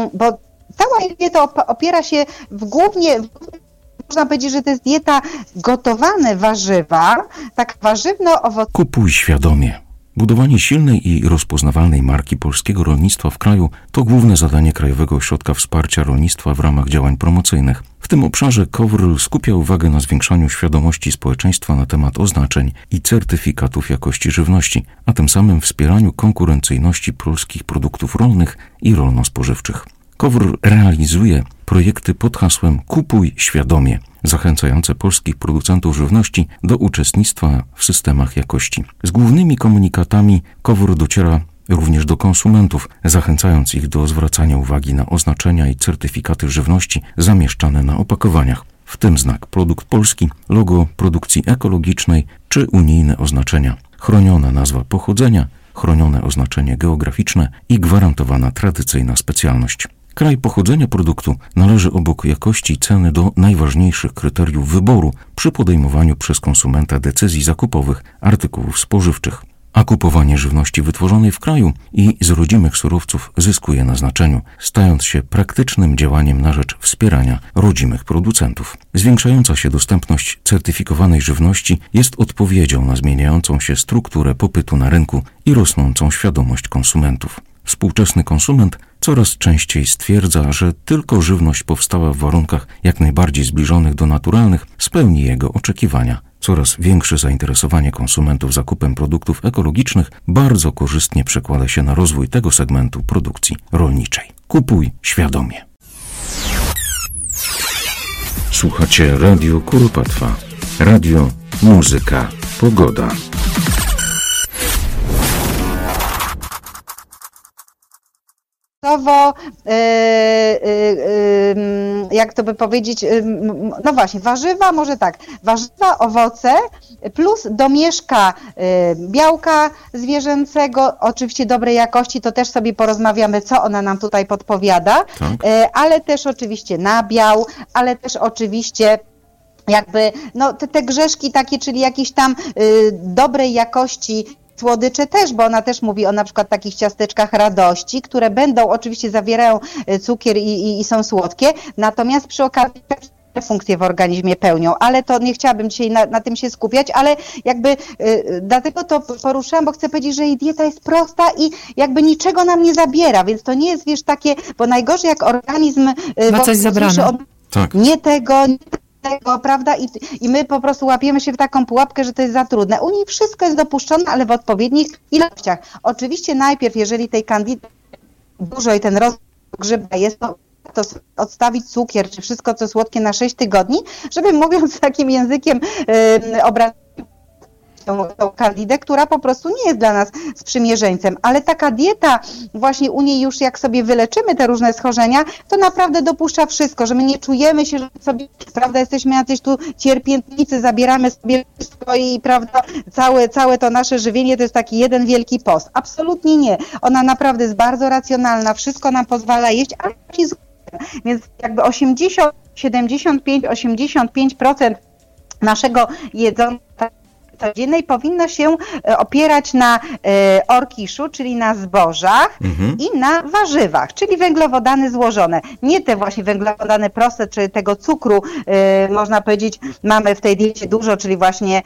bo cała dieta opiera się głównie, można powiedzieć, że to jest dieta gotowane warzywa, tak warzywno-owocowe. Kupuj świadomie. Budowanie silnej i rozpoznawalnej marki polskiego rolnictwa w kraju to główne zadanie Krajowego Ośrodka Wsparcia Rolnictwa w ramach działań promocyjnych. W tym obszarze KOWR skupia uwagę na zwiększaniu świadomości społeczeństwa na temat oznaczeń i certyfikatów jakości żywności, a tym samym wspieraniu konkurencyjności polskich produktów rolnych i rolno-spożywczych. KOWR realizuje projekty pod hasłem Kupuj świadomie, zachęcające polskich producentów żywności do uczestnictwa w systemach jakości. Z głównymi komunikatami KOWR dociera również do konsumentów, zachęcając ich do zwracania uwagi na oznaczenia i certyfikaty żywności zamieszczane na opakowaniach, w tym znak produkt polski, logo produkcji ekologicznej czy unijne oznaczenia, chroniona nazwa pochodzenia, chronione oznaczenie geograficzne i gwarantowana tradycyjna specjalność. Kraj pochodzenia produktu należy obok jakości i ceny do najważniejszych kryteriów wyboru przy podejmowaniu przez konsumenta decyzji zakupowych artykułów spożywczych. A kupowanie żywności wytworzonej w kraju i z rodzimych surowców zyskuje na znaczeniu, stając się praktycznym działaniem na rzecz wspierania rodzimych producentów. Zwiększająca się dostępność certyfikowanej żywności jest odpowiedzią na zmieniającą się strukturę popytu na rynku i rosnącą świadomość konsumentów. Współczesny konsument coraz częściej stwierdza, że tylko żywność powstała w warunkach jak najbardziej zbliżonych do naturalnych spełni jego oczekiwania. Coraz większe zainteresowanie konsumentów zakupem produktów ekologicznych bardzo korzystnie przekłada się na rozwój tego segmentu produkcji rolniczej. Kupuj świadomie. Słuchacie Radio Kuropatwa. Radio, muzyka, pogoda. Jak to by powiedzieć, no właśnie, warzywa, może tak, warzywa, owoce, plus domieszka białka zwierzęcego, oczywiście dobrej jakości, to też sobie porozmawiamy, co ona nam tutaj podpowiada, tak. Ale też oczywiście nabiał, ale też oczywiście jakby, no te grzeszki takie, czyli jakieś tam dobrej jakości słodycze też, bo ona też mówi o na przykład takich ciasteczkach radości, które będą, oczywiście zawierają cukier i są słodkie, natomiast przy okazji funkcje w organizmie pełnią, ale to nie chciałabym dzisiaj na tym się skupiać, ale jakby dlatego to poruszałam, bo chcę powiedzieć, że jej dieta jest prosta i jakby niczego nam nie zabiera, więc to nie jest, wiesz, takie, bo najgorzej jak organizm ma coś zabrane. Tak. Nie tego, prawda? I my po prostu łapiemy się w taką pułapkę, że to jest za trudne. U niej wszystko jest dopuszczone, ale w odpowiednich ilościach. Oczywiście najpierw, jeżeli tej candidy dużo i ten rozwój grzyba jest, to odstawić cukier, czy wszystko co słodkie na 6 tygodni, żeby mówiąc takim językiem obrazić tą candidę, która po prostu nie jest dla nas sprzymierzeńcem, ale taka dieta właśnie u niej już jak sobie wyleczymy te różne schorzenia, to naprawdę dopuszcza wszystko, że my nie czujemy się, że sobie, prawda, jesteśmy jacyś tu cierpiętnicy, zabieramy sobie wszystko i prawda, całe to nasze żywienie to jest taki jeden wielki post. Absolutnie nie. Ona naprawdę jest bardzo racjonalna, wszystko nam pozwala jeść, ale więc jakby 75-85% naszego jedzenia codziennej powinno się opierać na orkiszu, czyli na zbożach i na warzywach, czyli węglowodany złożone. Nie te właśnie węglowodany proste, czy tego cukru, można powiedzieć, mamy w tej diecie dużo, czyli właśnie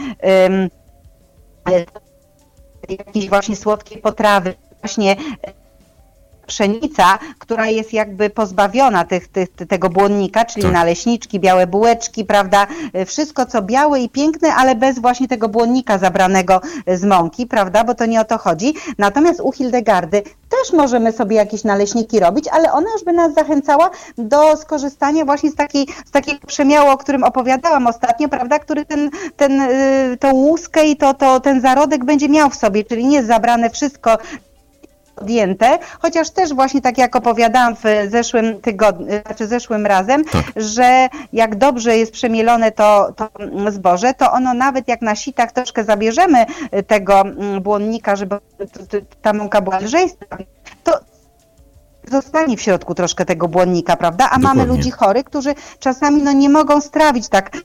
jakieś właśnie słodkie potrawy, właśnie pszenica, która jest jakby pozbawiona tego błonnika, czyli tak. Naleśniczki, białe bułeczki, prawda, wszystko co białe i piękne, ale bez właśnie tego błonnika zabranego z mąki, prawda, bo to nie o to chodzi. Natomiast u Hildegardy też możemy sobie jakieś naleśniki robić, ale ona już by nas zachęcała do skorzystania właśnie z takiego przemiału, o którym opowiadałam ostatnio, prawda, który tą łuskę i ten zarodek będzie miał w sobie, czyli nie jest zabrane wszystko odjęte, chociaż też właśnie tak jak opowiadałam w zeszłym tygodniu, znaczy zeszłym razem, tak. Że jak dobrze jest przemielone to zboże, to ono nawet jak na sitach troszkę zabierzemy tego błonnika, żeby ta mąka była lżejsza, to zostanie w środku troszkę tego błonnika, prawda? A dokładnie. Mamy ludzi chorych, którzy czasami nie mogą strawić tak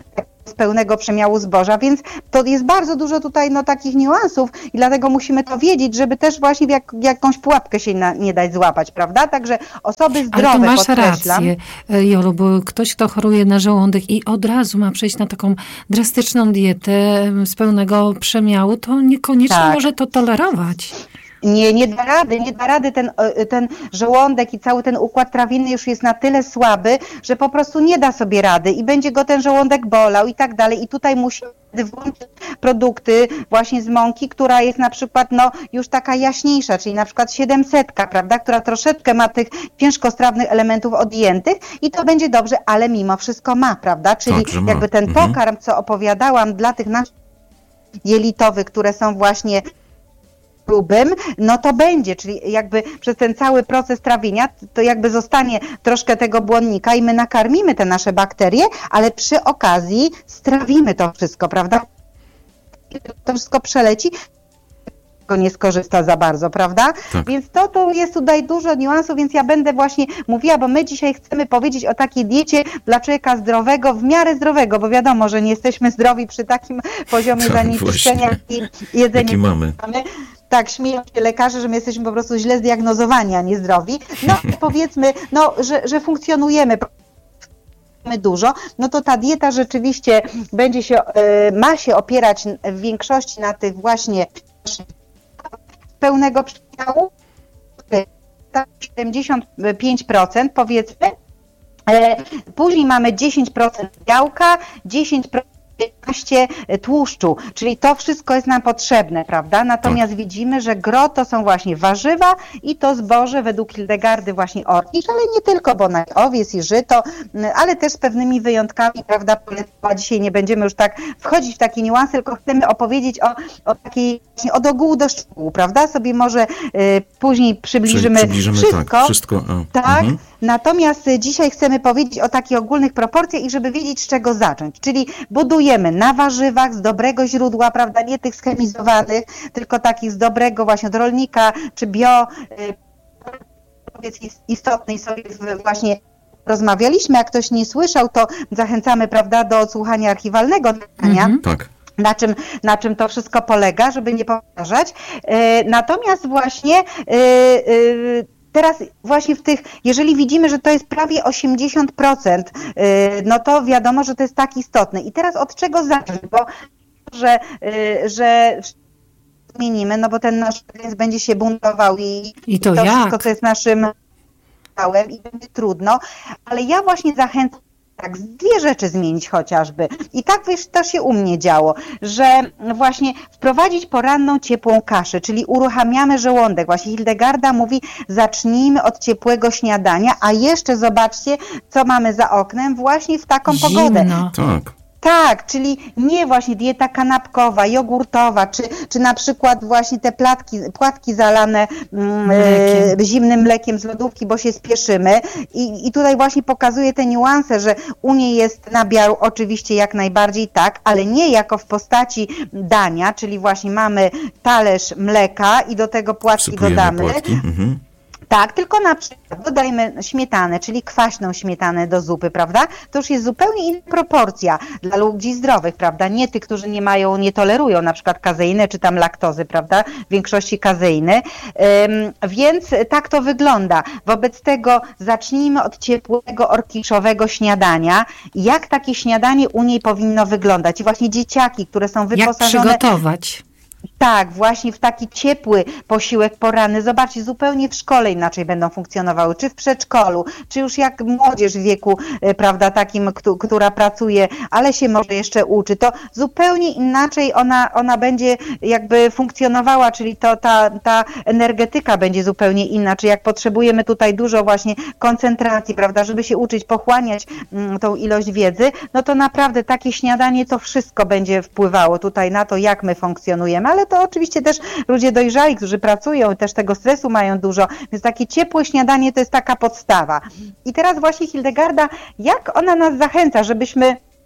z pełnego przemiału zboża, więc to jest bardzo dużo tutaj takich niuansów i dlatego musimy to wiedzieć, żeby też właśnie w jakąś pułapkę się nie dać złapać, prawda? Także osoby zdrowe, ale tu masz podkreślam. rację, Jolu, bo ktoś, kto choruje na żołądek i od razu ma przejść na taką drastyczną dietę z pełnego przemiału, to niekoniecznie może to tolerować. Nie da rady, ten żołądek i cały ten układ trawienny już jest na tyle słaby, że po prostu nie da sobie rady i będzie go ten żołądek bolał i tak dalej. I tutaj musimy włączyć produkty właśnie z mąki, która jest na przykład już taka jaśniejsza, czyli na przykład 700, prawda, która troszeczkę ma tych ciężkostrawnych elementów odjętych i to będzie dobrze, ale mimo wszystko ma, prawda, czyli jakby ten pokarm, co opowiadałam dla tych naszych jelitowych, które są właśnie grubym, to będzie, czyli jakby przez ten cały proces trawienia to jakby zostanie troszkę tego błonnika i my nakarmimy te nasze bakterie, ale przy okazji strawimy to wszystko, prawda? To wszystko przeleci, go nie skorzysta za bardzo, prawda? Tak. Więc to jest tutaj dużo niuansów, więc ja będę właśnie mówiła, bo my dzisiaj chcemy powiedzieć o takiej diecie dla człowieka zdrowego, w miarę zdrowego, bo wiadomo, że nie jesteśmy zdrowi przy takim poziomie zanieczyszczenia i jedzenia, jaki mamy. Tak, śmieją się lekarze, że my jesteśmy po prostu źle zdiagnozowani, a nie zdrowi. Powiedzmy, że funkcjonujemy dużo, to ta dieta rzeczywiście ma się opierać w większości na tych właśnie pełnego przemiału, 75% powiedzmy. Później mamy 10% białka, 10% tłuszczu, czyli to wszystko jest nam potrzebne, prawda? Natomiast widzimy, że gro to są właśnie warzywa i to zboże według Hildegardy właśnie orkisz, ale nie tylko, bo owiec i żyto, ale też z pewnymi wyjątkami, prawda? Dzisiaj nie będziemy już tak wchodzić w takie niuanse, tylko chcemy opowiedzieć o takiej właśnie od ogółu do szczegółu, prawda? Sobie może później przybliżymy wszystko. Tak. Natomiast dzisiaj chcemy powiedzieć o takich ogólnych proporcjach i żeby wiedzieć, z czego zacząć. Czyli budujemy na warzywach z dobrego źródła, prawda, nie tych schemizowanych, tylko takich z dobrego właśnie od rolnika, czy bio, jest istotny i sobie właśnie rozmawialiśmy. Jak ktoś nie słyszał, to zachęcamy, prawda, do odsłuchania archiwalnego nagrania. Tak. Na czym to wszystko polega, żeby nie powtarzać. Natomiast właśnie teraz właśnie jeżeli widzimy, że to jest prawie 80%, to wiadomo, że to jest tak istotne. I teraz od czego zacząć? Bo że zmienimy, bo ten nasz organizm będzie się buntował i to wszystko, co jest naszym ciałem i będzie trudno, ale ja właśnie zachęcam dwie rzeczy zmienić chociażby. I tak to się u mnie działo, że właśnie wprowadzić poranną ciepłą kaszę, czyli uruchamiamy żołądek. Właśnie Hildegarda mówi, zacznijmy od ciepłego śniadania, a jeszcze zobaczcie, co mamy za oknem właśnie w taką pogodę. Tak. Tak, czyli nie właśnie dieta kanapkowa, jogurtowa, czy na przykład właśnie te płatki zalane zimnym mlekiem z lodówki, bo się spieszymy. I tutaj właśnie pokazuje te niuanse, że u niej jest nabiał oczywiście jak najbardziej tak, ale nie jako w postaci dania, czyli właśnie mamy talerz mleka i do tego płatki dodamy. Tak, tylko na przykład dodajmy śmietanę, czyli kwaśną śmietanę do zupy, prawda? To już jest zupełnie inna proporcja dla ludzi zdrowych, prawda? Nie tych, którzy nie tolerują na przykład kazeiny, czy tam laktozy, prawda? W większości kazeiny. Więc tak to wygląda. Wobec tego zacznijmy od ciepłego, orkiszowego śniadania. Jak takie śniadanie u niej powinno wyglądać? I właśnie dzieciaki, które są wyposażone... Jak przygotować? Tak, właśnie w taki ciepły posiłek poranny. Zobaczcie, zupełnie w szkole inaczej będą funkcjonowały, czy w przedszkolu, czy już jak młodzież w wieku, prawda, takim, która pracuje, ale się może jeszcze uczy, to zupełnie inaczej ona będzie jakby funkcjonowała, czyli ta energetyka będzie zupełnie inna, czy jak potrzebujemy tutaj dużo właśnie koncentracji, prawda, żeby się uczyć, pochłaniać tą ilość wiedzy, to naprawdę takie śniadanie to wszystko będzie wpływało tutaj na to, jak my funkcjonujemy. Ale to oczywiście też ludzie dojrzali, którzy pracują i też tego stresu mają dużo, więc takie ciepłe śniadanie to jest taka podstawa. I teraz właśnie Hildegarda, jak ona nas zachęca, żebyśmy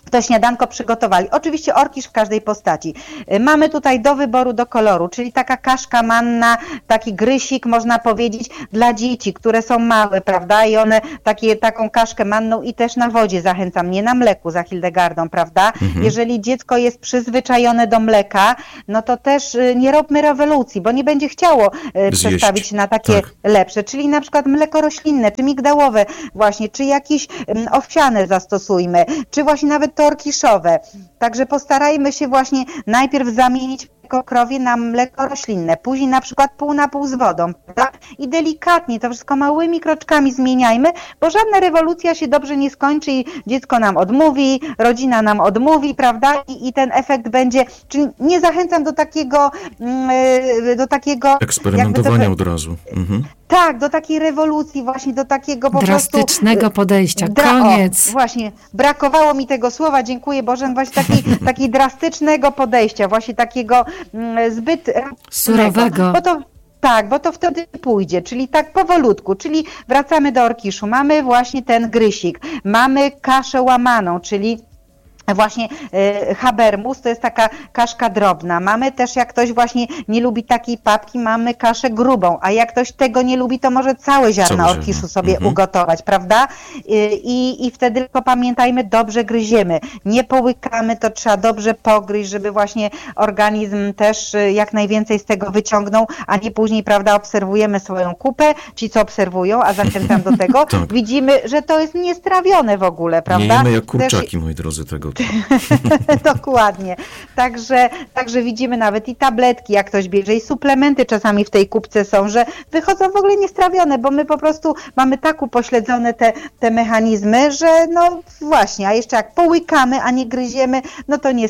to śniadanko przygotowali. Oczywiście orkisz w każdej postaci. Mamy tutaj do wyboru, do koloru, czyli taka kaszka manna, taki grysik, można powiedzieć, dla dzieci, które są małe, prawda? I one taką kaszkę manną i też na wodzie zachęcam, nie na mleku za Hildegardą, prawda? Jeżeli dziecko jest przyzwyczajone do mleka, no to też nie róbmy rewolucji, bo nie będzie chciało przestawić się na takie lepsze, czyli na przykład mleko roślinne, czy migdałowe właśnie, czy jakieś owsiane zastosujmy, czy właśnie nawet to orkiszowe. Także postarajmy się właśnie najpierw zamienić mleko krowie na mleko roślinne, później na przykład pół na pół z wodą, prawda? I delikatnie to wszystko małymi kroczkami zmieniajmy, bo żadna rewolucja się dobrze nie skończy i dziecko nam odmówi, rodzina nam odmówi, prawda? I ten efekt będzie, czyli nie zachęcam do takiego eksperymentowania od razu. Tak, do takiej rewolucji, właśnie do takiego po drastycznego podejścia. Koniec. Właśnie, brakowało mi tego słowa, dziękuję Boże, właśnie takiego drastycznego podejścia, właśnie takiego zbyt surowego. Bo to wtedy pójdzie, czyli tak powolutku, czyli wracamy do orkiszu, mamy właśnie ten grysik, mamy kaszę łamaną, czyli właśnie habermus, to jest taka kaszka drobna. Mamy też, jak ktoś właśnie nie lubi takiej papki, mamy kaszę grubą, a jak ktoś tego nie lubi, to może całe ziarna orkiszu sobie ugotować, prawda? I wtedy tylko pamiętajmy, dobrze gryziemy. Nie połykamy, to trzeba dobrze pogryźć, żeby właśnie organizm też jak najwięcej z tego wyciągnął, a nie później, prawda, obserwujemy swoją kupę, ci co obserwują, a zachęcam do tego, widzimy, że to jest niestrawione w ogóle, prawda? Nie jemy jak kurczaki, moi drodzy, tego. Dokładnie. Także widzimy nawet i tabletki, jak ktoś bierze, i suplementy czasami w tej kubce są, że wychodzą w ogóle niestrawione, bo my po prostu mamy tak upośledzone te mechanizmy, że no właśnie, a jeszcze jak połykamy, a nie gryziemy, no to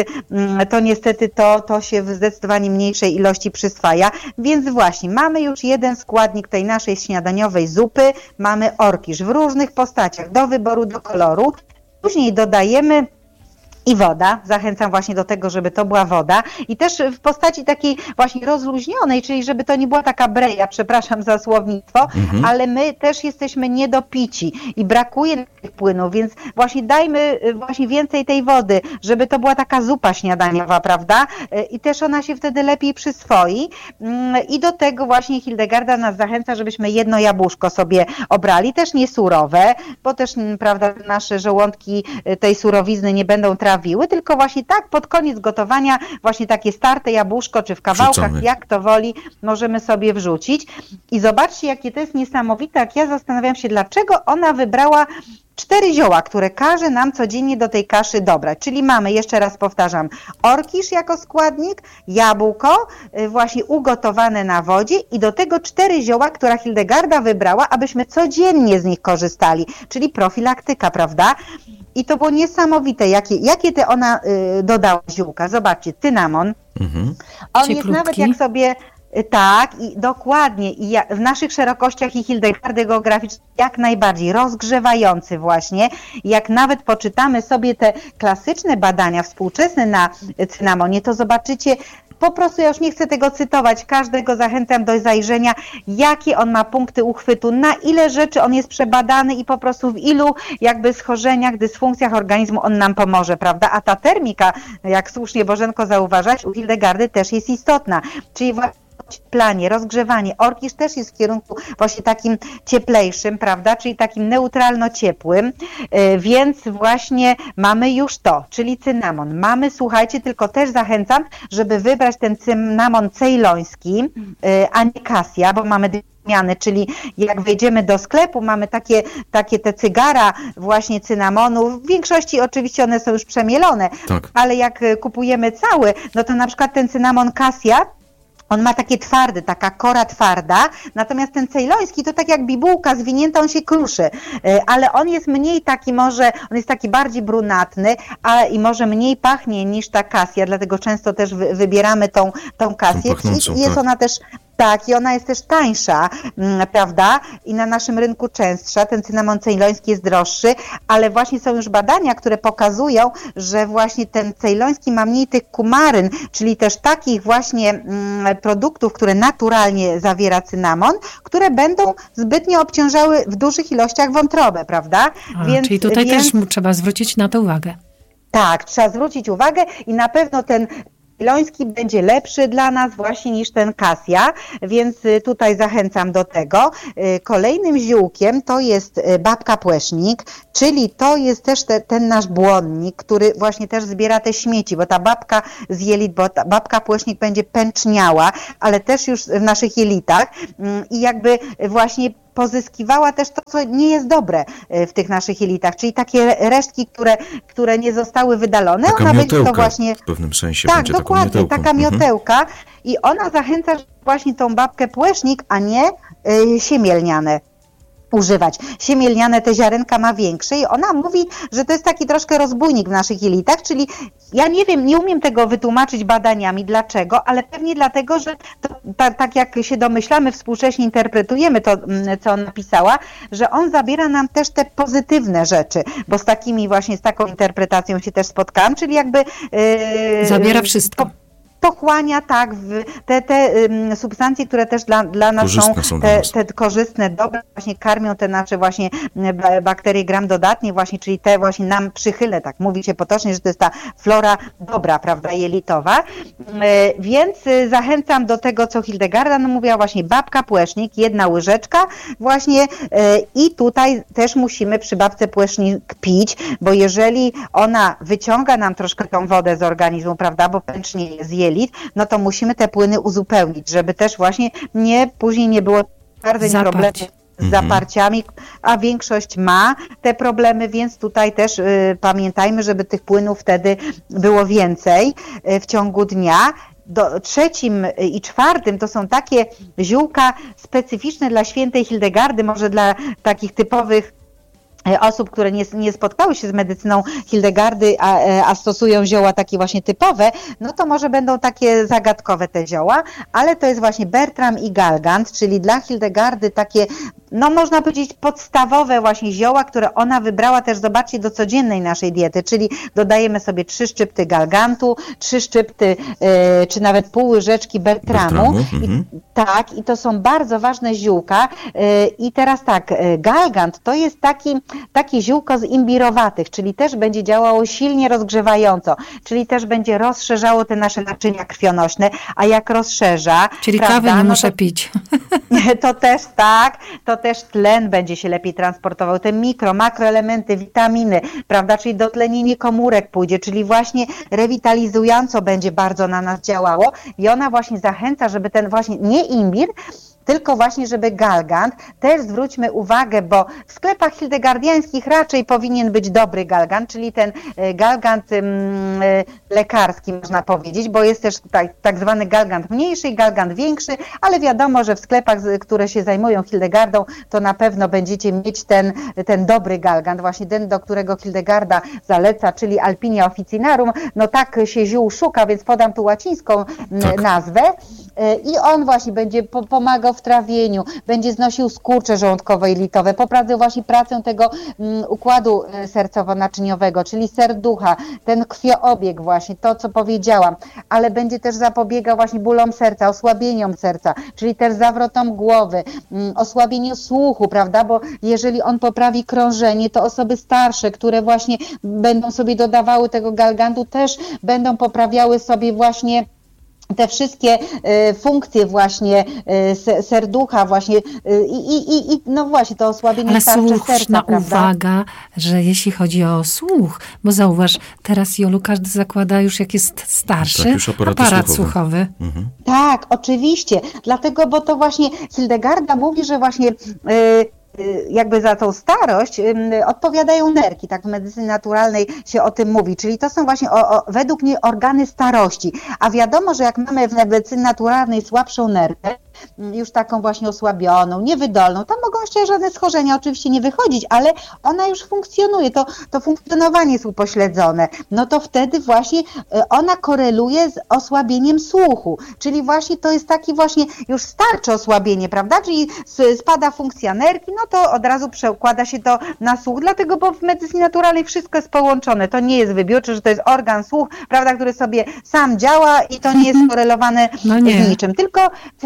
niestety to się w zdecydowanie mniejszej ilości przyswaja. Więc właśnie, mamy już jeden składnik tej naszej śniadaniowej zupy, mamy orkisz w różnych postaciach, do wyboru, do koloru. Później dodajemy i woda, zachęcam właśnie do tego, żeby to była woda i też w postaci takiej właśnie rozluźnionej, czyli żeby to nie była taka breja, przepraszam za słownictwo, ale my też jesteśmy niedopici i brakuje tych płynów, więc właśnie dajmy właśnie więcej tej wody, żeby to była taka zupa śniadaniowa, prawda? I też ona się wtedy lepiej przyswoi i do tego właśnie Hildegarda nas zachęca, żebyśmy jedno jabłuszko sobie obrali, też nie surowe, bo też, prawda, nasze żołądki tej surowizny nie będą trawiły, tylko właśnie tak pod koniec gotowania właśnie takie starte jabłuszko, czy w kawałkach, jak to woli, możemy sobie wrzucić. I zobaczcie, jakie to jest niesamowite, jak ja zastanawiam się, dlaczego ona wybrała 4 zioła, które każe nam codziennie do tej kaszy dobrać. Czyli mamy, jeszcze raz powtarzam, orkisz jako składnik, jabłko właśnie ugotowane na wodzie i do tego 4 zioła, które Hildegarda wybrała, abyśmy codziennie z nich korzystali. Czyli profilaktyka, prawda? I to było niesamowite, jakie te ona dodała ziółka. Zobaczcie, cynamon. On jest nawet jak sobie... Tak, i dokładnie. I w naszych szerokościach i Hildegardy geograficznej jak najbardziej rozgrzewający właśnie. Jak nawet poczytamy sobie te klasyczne badania współczesne na cynamonie, to zobaczycie, po prostu ja już nie chcę tego cytować, każdego zachęcam do zajrzenia, jakie on ma punkty uchwytu, na ile rzeczy on jest przebadany i po prostu w ilu jakby schorzeniach, dysfunkcjach organizmu on nam pomoże, prawda? A ta termika, jak słusznie Bożenko zauważać, u Hildegardy też jest istotna, czyli właśnie planie, rozgrzewanie. Orkisz też jest w kierunku właśnie takim cieplejszym, prawda, czyli takim neutralno-ciepłym, więc właśnie mamy już to, czyli cynamon. Mamy, słuchajcie, tylko też zachęcam, żeby wybrać ten cynamon cejloński, a nie kasja, bo mamy zmiany, czyli jak wejdziemy do sklepu, mamy takie te cygara właśnie cynamonu, w większości oczywiście one są już przemielone, ale jak kupujemy cały, no to na przykład ten cynamon kasja, on ma takie twarde, taka kora twarda, natomiast ten cejloński to tak jak bibułka zwinięta, on się kruszy, ale on jest mniej taki on jest taki bardziej brunatny, i może mniej pachnie niż ta kasja, dlatego często też wybieramy tą kasję. Jest ona też... Tak, i ona jest też tańsza, prawda? I na naszym rynku częstsza. Ten cynamon cejloński jest droższy, ale właśnie są już badania, które pokazują, że właśnie ten cejloński ma mniej tych kumaryn, czyli też takich właśnie produktów, które naturalnie zawiera cynamon, które będą zbytnio obciążały w dużych ilościach wątrobę, prawda? Czyli tutaj też trzeba zwrócić na to uwagę. Tak, trzeba zwrócić uwagę i na pewno ten Jagielloński będzie lepszy dla nas właśnie niż ten Kasja, więc tutaj zachęcam do tego. Kolejnym ziółkiem to jest babka płesznik, czyli to jest też ten nasz błonnik, który właśnie też zbiera te śmieci, bo ta babka z jelit, bo ta babka płesznik będzie pęczniała, ale też już w naszych jelitach i jakby właśnie pozyskiwała też to, co nie jest dobre w tych naszych jelitach, czyli takie resztki, które nie zostały wydalone. Taka ona miotełka będzie to właśnie w pewnym sensie tak, będzie dokładnie, taką miotełką. taka miotełka i ona zachęca właśnie tą babkę płesznik, a nie siemię lniane używać. Siemię lniane te ziarenka ma większe i ona mówi, że to jest taki troszkę rozbójnik w naszych jelitach, czyli ja nie wiem, nie umiem tego wytłumaczyć badaniami, dlaczego, ale pewnie dlatego, że to, tak jak się domyślamy, współcześnie interpretujemy to, co on napisała, że on zabiera nam też te pozytywne rzeczy, bo z taką interpretacją się też spotkałam, czyli jakby zabiera wszystko. Pochłania tak te substancje, które też dla nas są te korzystne, dobre, właśnie karmią te nasze właśnie bakterie gram dodatnie właśnie, czyli te właśnie nam przychylne, tak mówi się potocznie, że to jest ta flora dobra, prawda, jelitowa, więc zachęcam do tego, co Hildegarda mówiła, właśnie babka płesznik, 1 łyżeczka właśnie i tutaj też musimy przy babce płesznik pić, bo jeżeli ona wyciąga nam troszkę tą wodę z organizmu, prawda, bo pęcznieje z jelit, no to musimy te płyny uzupełnić, żeby też właśnie później nie było bardzo problemów z zaparciami, a większość ma te problemy, więc tutaj też pamiętajmy, żeby tych płynów wtedy było więcej w ciągu dnia. Trzecim i czwartym to są takie ziółka specyficzne dla świętej Hildegardy, może dla takich typowych osób, które nie spotkały się z medycyną Hildegardy, a stosują zioła takie właśnie typowe, no to może będą takie zagadkowe te zioła, ale to jest właśnie Bertram i Galgant, czyli dla Hildegardy takie, no można powiedzieć podstawowe właśnie zioła, które ona wybrała też, zobaczcie, do codziennej naszej diety, czyli dodajemy sobie 3 szczypty Galgantu, 3 szczypty, czy nawet pół łyżeczki Bertramu. Tak, i to są bardzo ważne ziółka. I teraz tak, Galgant to jest takie ziółko z imbirowatych, czyli też będzie działało silnie rozgrzewająco, czyli też będzie rozszerzało te nasze naczynia krwionośne, a jak rozszerza... Czyli kawy nie muszę pić. To też tak, to też tlen będzie się lepiej transportował, te makroelementy, witaminy, prawda, czyli dotlenienie komórek pójdzie, czyli właśnie rewitalizująco będzie bardzo na nas działało i ona właśnie zachęca, żeby ten właśnie nie imbir, tylko właśnie, żeby Galgant, też zwróćmy uwagę, bo w sklepach hildegardiańskich raczej powinien być dobry Galgant, czyli ten Galgant lekarski, można powiedzieć, bo jest też tak zwany Galgant mniejszy i Galgant większy, ale wiadomo, że w sklepach, które się zajmują Hildegardą, to na pewno będziecie mieć ten dobry Galgant, właśnie ten, do którego Hildegarda zaleca, czyli Alpinia officinarum, no tak się ziół szuka, więc podam tu łacińską nazwę i on właśnie będzie pomagał w trawieniu, będzie znosił skurcze żołądkowo-jelitowe, poprawił właśnie pracę tego układu sercowo-naczyniowego, czyli serducha, ten krwioobieg właśnie, to co powiedziałam, ale będzie też zapobiegał właśnie bólom serca, osłabieniom serca, czyli też zawrotom głowy, osłabieniu słuchu, prawda, bo jeżeli on poprawi krążenie, to osoby starsze, które właśnie będą sobie dodawały tego Galgantu, też będą poprawiały sobie właśnie te wszystkie funkcje właśnie serducha właśnie i no właśnie to osłabienie ale tarczy serca, słuszna prawda? uwaga, że jeśli chodzi o słuch, bo zauważ, teraz Jolu każdy zakłada już jak jest starszy, tak, już aparat słuchowy. Tak, oczywiście, dlatego, bo to właśnie Hildegarda mówi, że właśnie jakby za tą starość odpowiadają nerki, tak w medycynie naturalnej się o tym mówi, czyli to są właśnie według niej organy starości, a wiadomo, że jak mamy w medycynie naturalnej słabszą nerkę, już taką właśnie osłabioną, niewydolną, tam mogą jeszcze żadne schorzenia oczywiście nie wychodzić, ale ona już funkcjonuje, to funkcjonowanie jest upośledzone, no to wtedy właśnie ona koreluje z osłabieniem słuchu, czyli właśnie to jest taki właśnie już starcze osłabienie, prawda, czyli spada funkcja nerki, no to od razu przekłada się to na słuch, dlatego, bo w medycynie naturalnej wszystko jest połączone, to nie jest wybiórcze, że to jest organ słuch, prawda, który sobie sam działa i to nie jest skorelowane z niczym, tylko właśnie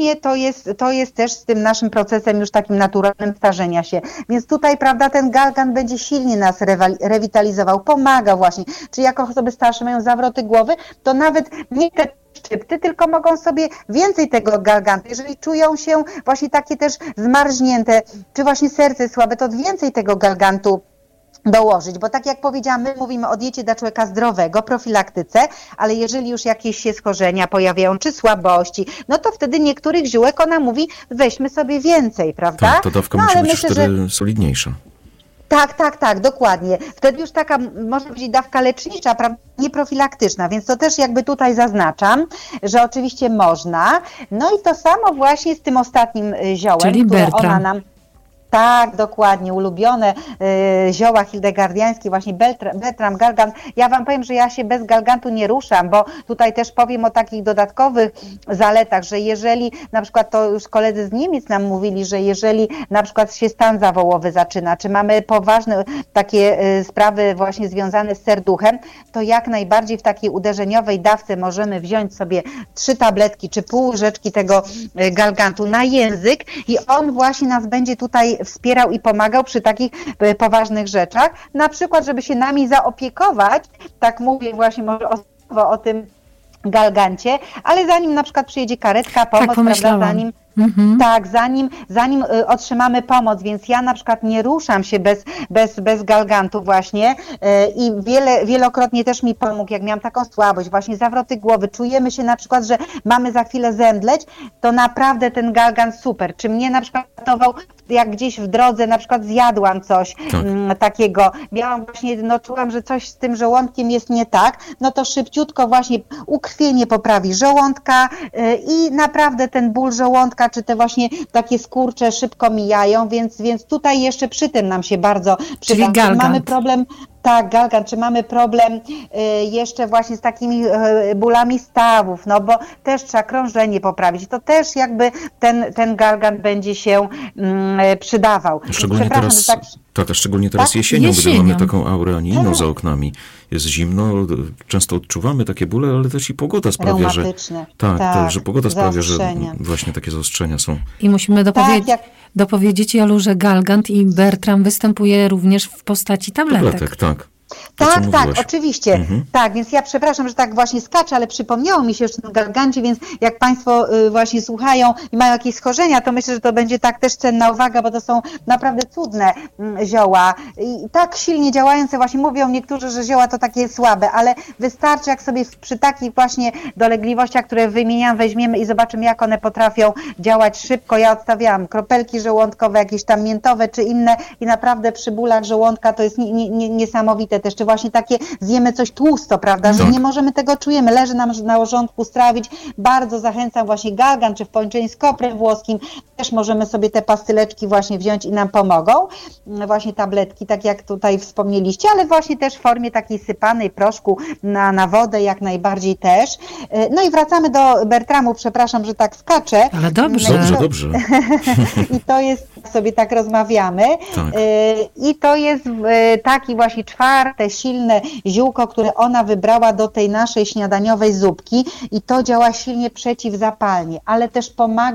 właśnie to jest też z tym naszym procesem już takim naturalnym starzenia się. Więc tutaj, prawda, ten galgan będzie silnie nas rewitalizował, pomagał właśnie. Czyli jak osoby starsze mają zawroty głowy, to nawet nie te szczypty, tylko mogą sobie więcej tego galgantu. Jeżeli czują się właśnie takie też zmarznięte, czy właśnie serce słabe, to więcej tego galgantu dołożyć, bo tak jak powiedziałam, my mówimy o diecie dla człowieka zdrowego, profilaktyce, ale jeżeli już jakieś się schorzenia pojawiają, czy słabości, no to wtedy niektórych ziółek ona mówi, weźmy sobie więcej, prawda? Tak, ta dawka musi być wtedy solidniejsza. Tak, dokładnie. Wtedy już taka, można powiedzieć, dawka lecznicza, prawda, nie profilaktyczna, więc to też jakby tutaj zaznaczam, że oczywiście można. No i to samo właśnie z tym ostatnim ziołem, czyli które Bertram. ona nam... Tak, dokładnie, ulubione zioła hildegardiańskie, właśnie Bertram, galgan. Ja wam powiem, że ja się bez galgantu nie ruszam, bo tutaj też powiem o takich dodatkowych zaletach, że jeżeli, na przykład to już koledzy z Niemiec nam mówili, że jeżeli na przykład się stan zawołowy zaczyna, czy mamy poważne takie sprawy właśnie związane z serduchem, to jak najbardziej w takiej uderzeniowej dawce możemy wziąć sobie 3 tabletki, czy pół łyżeczki tego galgantu na język i on właśnie nas będzie tutaj wspierał i pomagał przy takich poważnych rzeczach. Na przykład, żeby się nami zaopiekować, tak mówię właśnie może o tym galgancie, ale zanim na przykład przyjedzie karetka, pomoc, prawda, zanim otrzymamy pomoc, więc ja na przykład nie ruszam się bez galgantu właśnie i wielokrotnie też mi pomógł, jak miałam taką słabość, właśnie zawroty głowy, czujemy się na przykład, że mamy za chwilę zemdleć, to naprawdę ten galgan super. Czy mnie na przykład ratował, jak gdzieś w drodze na przykład zjadłam coś takiego, miałam właśnie, no czułam, że coś z tym żołądkiem jest nie tak, no to szybciutko właśnie ukrwienie poprawi żołądka i naprawdę ten ból żołądka, czy te właśnie takie skurcze szybko mijają, więc tutaj jeszcze przy tym nam się bardzo przyda. Mamy problem, tak, galgan, czy mamy problem jeszcze właśnie z takimi bólami stawów, no bo też trzeba krążenie poprawić, to też jakby ten galgan będzie się przydawał. Szczególnie teraz, szczególnie teraz jesienią, gdy mamy taką aurę anijną za oknami. Jest zimno, często odczuwamy takie bóle, ale też i pogoda sprawia, że że pogoda sprawia, że właśnie takie zaostrzenia są. I musimy dopowiedzieć, Jolu, że galgant i Bertram występuje również w postaci tabletek. Tak. Tak, oczywiście. Tak, więc ja przepraszam, że tak właśnie skaczę, ale przypomniało mi się jeszcze o galgancie, więc jak Państwo właśnie słuchają i mają jakieś schorzenia, to myślę, że to będzie tak też cenna uwaga, bo to są naprawdę cudne zioła i tak silnie działające, właśnie mówią niektórzy, że zioła to takie słabe, ale wystarczy, jak sobie przy takich właśnie dolegliwościach, które wymieniam, weźmiemy i zobaczymy, jak one potrafią działać szybko. Ja odstawiałam kropelki żołądkowe, jakieś tam miętowe czy inne i naprawdę przy bólach żołądka to jest niesamowite też, czy właśnie takie zjemy coś tłusto, prawda, że nie możemy tego, czujemy, leży nam na żołądku strawić. Bardzo zachęcam właśnie galgan, czy w połączeniu z koprem włoskim, też możemy sobie te pastyleczki właśnie wziąć i nam pomogą, właśnie tabletki, tak jak tutaj wspomnieliście, ale właśnie też w formie takiej sypanej proszku na wodę jak najbardziej też. No i wracamy do Bertramu, przepraszam, że tak skaczę. Ale dobrze. I to jest, sobie tak rozmawiamy. Tak. I to jest taki właśnie czwarte silne ziółko, które ona wybrała do tej naszej śniadaniowej zupki i to działa silnie przeciwzapalnie, ale też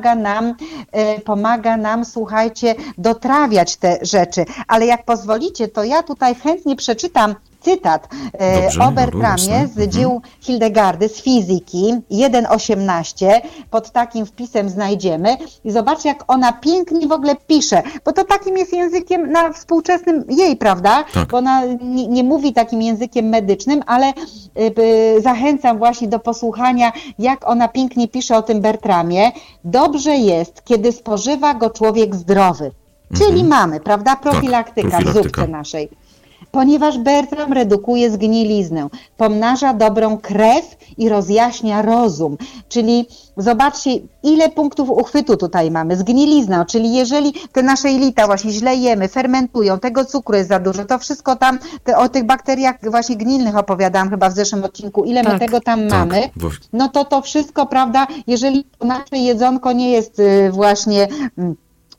pomaga nam, słuchajcie, dotrawiać te rzeczy. Ale jak pozwolicie, to ja tutaj chętnie przeczytam cytat o Bertramie z dzieł Hildegardy z fizyki 1.18, pod takim wpisem znajdziemy i zobaczcie, jak ona pięknie w ogóle pisze, bo to takim jest językiem na współczesnym jej, prawda? Tak. Bo ona nie mówi takim językiem medycznym, ale zachęcam właśnie do posłuchania, jak ona pięknie pisze o tym Bertramie. Dobrze jest, kiedy spożywa go człowiek zdrowy. Czyli mamy, prawda, profilaktyka w zupce naszej. Ponieważ Bertram redukuje zgniliznę, pomnaża dobrą krew i rozjaśnia rozum. Czyli zobaczcie, ile punktów uchwytu tutaj mamy. Zgnilizna, czyli jeżeli te nasze jelita właśnie źle jemy, fermentują, tego cukru jest za dużo, to wszystko tam, o tych bakteriach właśnie gnilnych opowiadałam chyba w zeszłym odcinku, ile my tego tam mamy, no to wszystko, prawda, jeżeli nasze jedzonko nie jest właśnie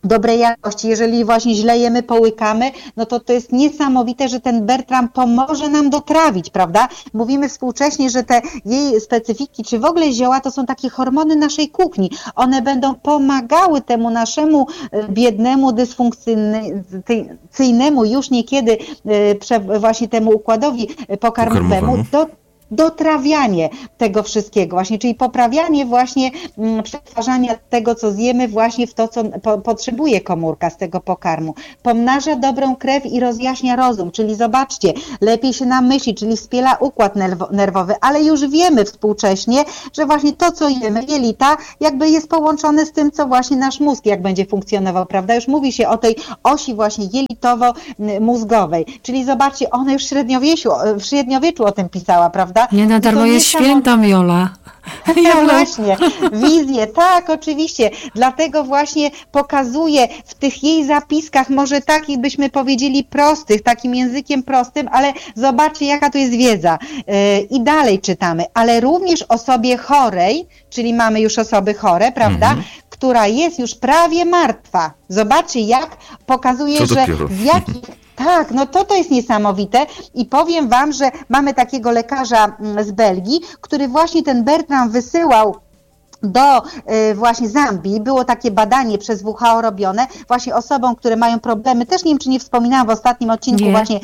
dobrej jakości. Jeżeli właśnie źle jemy, połykamy, no to jest niesamowite, że ten Bertram pomoże nam dotrawić, prawda? Mówimy współcześnie, że te jej specyfiki, czy w ogóle zioła, to są takie hormony naszej kuchni. One będą pomagały temu naszemu biednemu, dysfunkcyjnemu już niekiedy właśnie temu układowi pokarmowemu dotrawianie tego wszystkiego właśnie, czyli poprawianie właśnie przetwarzania tego, co zjemy właśnie w to, co potrzebuje komórka z tego pokarmu. Pomnaża dobrą krew i rozjaśnia rozum, czyli zobaczcie, lepiej się nam myśli, czyli wspiera układ nerwowy, ale już wiemy współcześnie, że właśnie to, co jemy, jelita, jakby jest połączone z tym, co właśnie nasz mózg, jak będzie funkcjonował, prawda? Już mówi się o tej osi właśnie jelitowo-mózgowej, czyli zobaczcie, ona już w średniowieczu o tym pisała, prawda? Nie na darmo jest świętą, Jola. No właśnie, wizję, tak, oczywiście. Dlatego właśnie pokazuje w tych jej zapiskach, może takich byśmy powiedzieli prostych, takim językiem prostym, ale zobaczcie, jaka tu jest wiedza. I dalej czytamy, ale również osobie chorej, czyli mamy już osoby chore, prawda, która jest już prawie martwa. Zobaczcie, jak pokazuje, że z jakich... Tak, no to jest niesamowite i powiem wam, że mamy takiego lekarza z Belgii, który właśnie ten Bertram wysyłał do właśnie Zambii. Było takie badanie przez WHO robione właśnie osobom, które mają problemy, też nie wiem, czy nie wspominałam w ostatnim odcinku, właśnie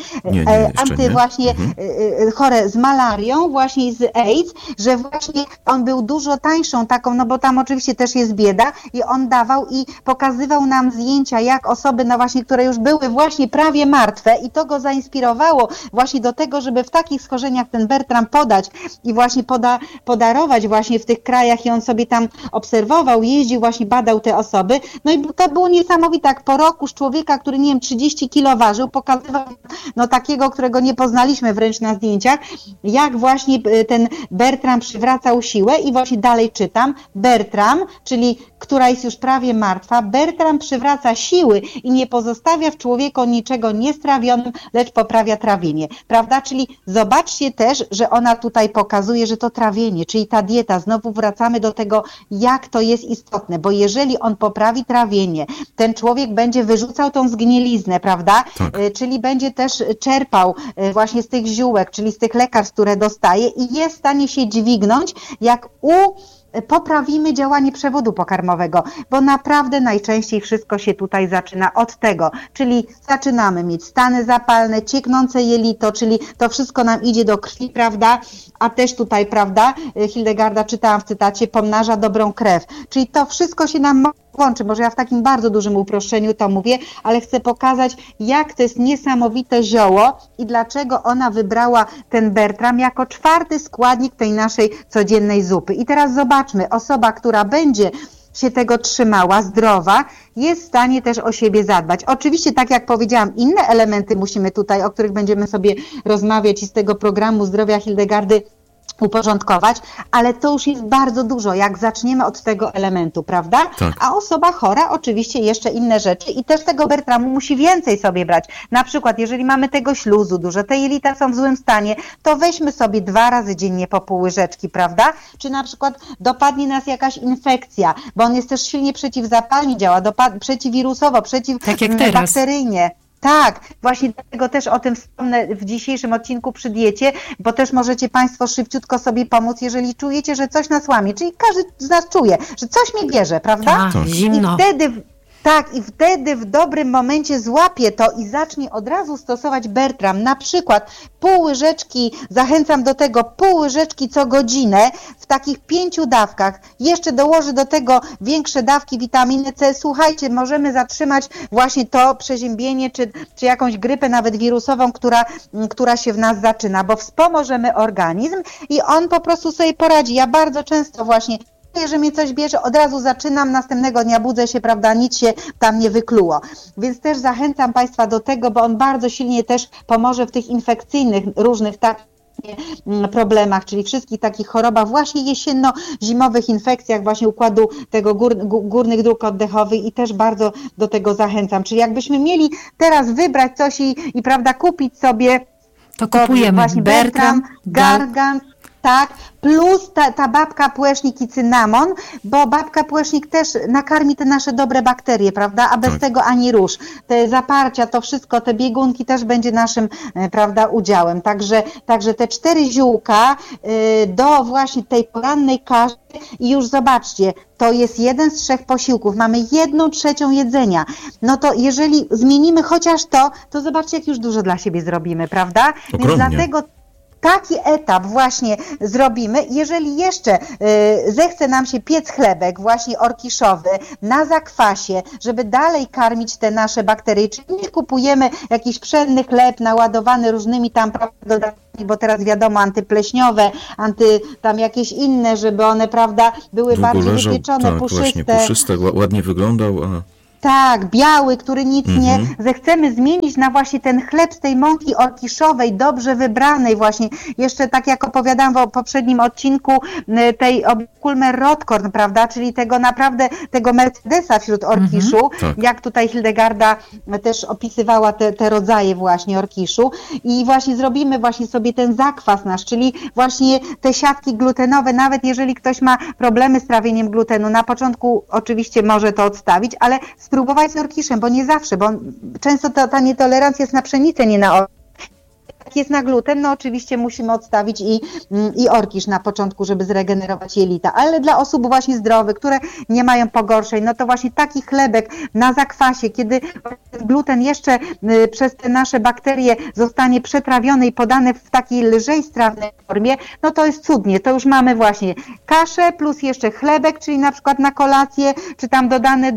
chore z malarią, właśnie z AIDS, że właśnie on był dużo tańszą taką, no bo tam oczywiście też jest bieda i on dawał i pokazywał nam zdjęcia, jak osoby, no właśnie, które już były właśnie prawie martwe i to go zainspirowało właśnie do tego, żeby w takich schorzeniach ten Bertram podać i właśnie podarować właśnie w tych krajach i on sobie tam obserwował, jeździł, właśnie badał te osoby. No i to było niesamowite, jak po roku z człowieka, który nie wiem, 30 kilo ważył, pokazywał no takiego, którego nie poznaliśmy wręcz na zdjęciach, jak właśnie ten Bertram przywracał siłę i właśnie dalej czytam, Bertram, czyli która jest już prawie martwa, Bertram przywraca siły i nie pozostawia w człowieku niczego niestrawionym, lecz poprawia trawienie, prawda? Czyli zobaczcie też, że ona tutaj pokazuje, że to trawienie, czyli ta dieta, znowu wracamy do tego, jak to jest istotne, bo jeżeli on poprawi trawienie, ten człowiek będzie wyrzucał tą zgniliznę, prawda? Tak. Czyli będzie też czerpał właśnie z tych ziółek, czyli z tych lekarstw, które dostaje i jest w stanie się dźwignąć, jak poprawimy działanie przewodu pokarmowego, bo naprawdę najczęściej wszystko się tutaj zaczyna od tego, czyli zaczynamy mieć stany zapalne, cieknące jelito, czyli to wszystko nam idzie do krwi, prawda, a też tutaj, prawda, Hildegarda czytałam w cytacie, pomnaża dobrą krew, czyli to wszystko się nam łączy, może ja w takim bardzo dużym uproszczeniu to mówię, ale chcę pokazać, jak to jest niesamowite zioło i dlaczego ona wybrała ten Bertram jako 4. składnik tej naszej codziennej zupy. I teraz zobaczmy, osoba, która będzie się tego trzymała, zdrowa, jest w stanie też o siebie zadbać. Oczywiście, tak jak powiedziałam, inne elementy musimy tutaj, o których będziemy sobie rozmawiać i z tego programu zdrowia Hildegardy uporządkować, ale to już jest bardzo dużo, jak zaczniemy od tego elementu, prawda? Tak. A osoba chora oczywiście jeszcze inne rzeczy i też tego Bertramu musi więcej sobie brać. Na przykład, jeżeli mamy tego śluzu dużo, te jelita są w złym stanie, to weźmy sobie 2 razy dziennie po pół łyżeczki, prawda? Czy na przykład dopadnie nas jakaś infekcja, bo on jest też silnie przeciwzapalnie działa, przeciwwirusowo, przeciwbakteryjnie. Tak, właśnie dlatego też o tym wspomnę w dzisiejszym odcinku przy diecie, bo też możecie Państwo szybciutko sobie pomóc, jeżeli czujecie, że coś nas łamie, czyli każdy z nas czuje, że coś mnie bierze, prawda? Tak, zimno. I wtedy w dobrym momencie złapie to i zacznie od razu stosować Bertram. Na przykład pół łyżeczki, zachęcam do tego, pół łyżeczki co godzinę w takich 5 dawkach. Jeszcze dołoży do tego większe dawki witaminy C. Słuchajcie, możemy zatrzymać właśnie to przeziębienie czy jakąś grypę nawet wirusową, która się w nas zaczyna, bo wspomożemy organizm i on po prostu sobie poradzi. Ja bardzo często właśnie że mnie coś bierze, od razu zaczynam, następnego dnia budzę się, prawda, nic się tam nie wykluło. Więc też zachęcam Państwa do tego, bo on bardzo silnie też pomoże w tych infekcyjnych różnych problemach, czyli wszystkich takich chorobach, właśnie jesienno-zimowych infekcjach, właśnie układu tego górnych dróg oddechowych i też bardzo do tego zachęcam. Czyli jakbyśmy mieli teraz wybrać coś i prawda, kupić sobie, to kupujemy właśnie Bertram, Gargant, Tak, plus ta babka płecznik i cynamon, bo babka płecznik też nakarmi te nasze dobre bakterie, prawda, a bez tego ani rusz. Te zaparcia, to wszystko, te biegunki też będzie naszym, prawda, udziałem. Także te 4 ziółka do właśnie tej porannej kaszy i już zobaczcie, to jest 1 z 3 posiłków, mamy 1/3 jedzenia. No to jeżeli zmienimy chociaż to zobaczcie, jak już dużo dla siebie zrobimy, prawda? Ogromnie. Więc dlatego taki etap właśnie zrobimy. Jeżeli jeszcze zechce nam się piec chlebek właśnie orkiszowy na zakwasie, żeby dalej karmić te nasze bakterie, czyli nie kupujemy jakiś pszenny chleb naładowany różnymi tam dodatkami, bo teraz wiadomo, antypleśniowe, tam jakieś inne, żeby one, prawda, były bardziej wypieczone, puszyste. Właśnie puszyste, ładnie wyglądał, Tak, biały, który nic nie zechcemy zmienić na właśnie ten chleb z tej mąki orkiszowej, dobrze wybranej właśnie. Jeszcze tak jak opowiadałam w poprzednim odcinku, tej Kulmer Rotkorn, prawda, czyli tego naprawdę, tego Mercedesa wśród orkiszu, jak tutaj Hildegarda też opisywała te rodzaje właśnie orkiszu i właśnie zrobimy właśnie sobie ten zakwas nasz, czyli właśnie te siatki glutenowe, nawet jeżeli ktoś ma problemy z trawieniem glutenu, na początku oczywiście może to odstawić, ale spróbować z orkiszem, bo nie zawsze, bo często ta nietolerancja jest na pszenicę, nie na orkisz. Jak jest na gluten, no oczywiście musimy odstawić i orkisz na początku, żeby zregenerować jelita, ale dla osób właśnie zdrowych, które nie mają pogorszeń, no to właśnie taki chlebek na zakwasie, kiedy gluten jeszcze przez te nasze bakterie zostanie przetrawiony i podany w takiej lżej strawnej formie, no to jest cudnie, to już mamy właśnie kaszę plus jeszcze chlebek, czyli na przykład na kolację, czy tam dodany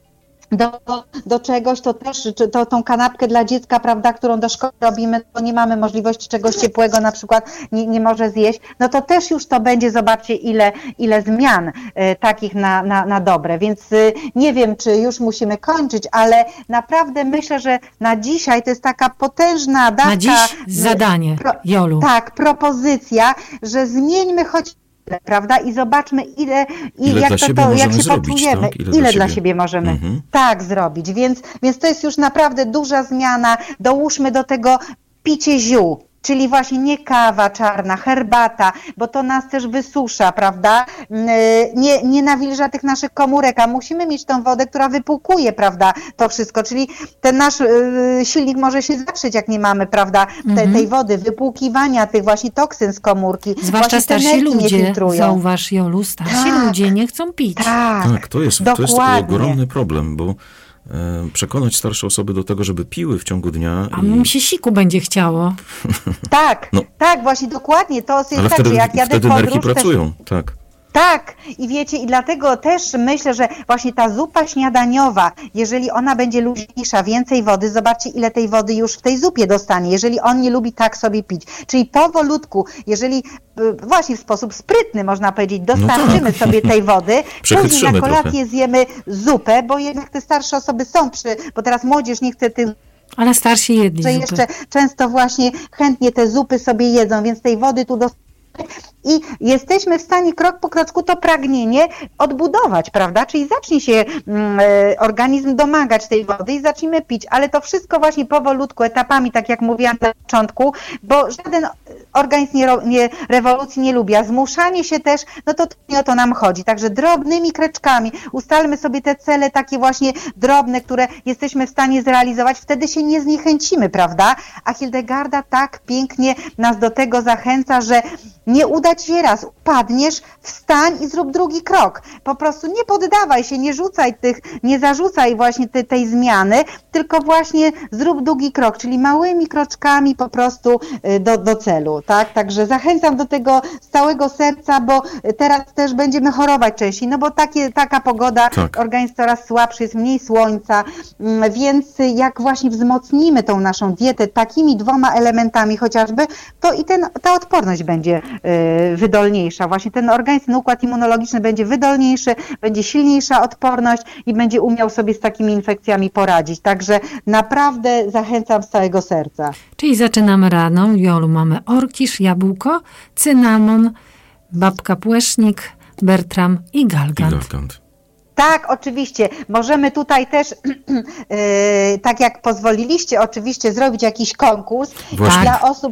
do czegoś, to też tą kanapkę dla dziecka, prawda, którą do szkoły robimy, bo nie mamy możliwości czegoś ciepłego, na przykład nie może zjeść, no to też już to będzie, zobaczcie, ile zmian takich na dobre, więc nie wiem, czy już musimy kończyć, ale naprawdę myślę, że na dzisiaj to jest taka potężna dawka. Na dziś zadanie, Jolu. Tak, propozycja, że zmieńmy choć prawda? I zobaczmy, ile jak się poczujemy, tak? ile dla siebie możemy tak zrobić. Więc to jest już naprawdę duża zmiana. Dołóżmy do tego picie ziół. Czyli właśnie nie kawa czarna, herbata, bo to nas też wysusza, prawda? Nie nawilża tych naszych komórek, a musimy mieć tą wodę, która wypłukuje, prawda, to wszystko. Czyli ten nasz silnik może się zatrzeć, jak nie mamy, prawda, tej wody, wypłukiwania tych właśnie toksyn z komórki. Zwłaszcza starsi ludzie, zauważ, Jolu, starsi ludzie nie chcą pić. Tak, to jest ogromny problem, bo przekonać starsze osoby do tego, żeby piły w ciągu dnia. A mi się siku będzie chciało. Tak, właśnie dokładnie. To jest ale tak, wtedy, że jak jadę wtedy nerki podróż, pracują, tak. Tak, i wiecie, i dlatego też myślę, że właśnie ta zupa śniadaniowa, jeżeli ona będzie luźniejsza, więcej wody, zobaczcie, ile tej wody już w tej zupie dostanie, jeżeli on nie lubi tak sobie pić. Czyli powolutku, jeżeli właśnie w sposób sprytny, można powiedzieć, dostarczymy sobie tej wody, później na kolację zjemy zupę, bo jednak te starsze osoby są bo teraz młodzież nie chce tych. Ale starsi jedli zupy. Jeszcze często właśnie chętnie te zupy sobie jedzą, więc tej wody tu i jesteśmy w stanie krok po kroczku to pragnienie odbudować, prawda? Czyli zacznie się organizm domagać tej wody i zaczniemy pić, ale to wszystko właśnie powolutku, etapami, tak jak mówiłam na początku, bo żaden organizm rewolucji nie lubi, a zmuszanie się też, no to nie o to nam chodzi. Także drobnymi kreczkami ustalmy sobie te cele takie właśnie drobne, które jesteśmy w stanie zrealizować, wtedy się nie zniechęcimy, prawda? A Hildegarda tak pięknie nas do tego zachęca, że nie uda ci się raz, upadniesz, wstań i zrób drugi krok. Po prostu nie poddawaj się, nie zarzucaj właśnie tej zmiany, tylko właśnie zrób drugi krok, czyli małymi kroczkami po prostu do celu, tak? Także zachęcam do tego z całego serca, bo teraz też będziemy chorować częściej, no bo taka pogoda, organizm coraz słabszy, jest mniej słońca, więc jak właśnie wzmocnimy tą naszą dietę takimi 2 elementami chociażby, to i ta odporność będzie wydolniejsza. Właśnie ten organizm, ten układ immunologiczny będzie wydolniejszy, będzie silniejsza odporność i będzie umiał sobie z takimi infekcjami poradzić. Także naprawdę zachęcam z całego serca. Czyli zaczynamy rano. Jolu, mamy orkisz, jabłko, cynamon, babka płecznik, Bertram i galgant. Tak, oczywiście. Możemy tutaj też, tak jak pozwoliliście, oczywiście zrobić jakiś konkurs dla osób.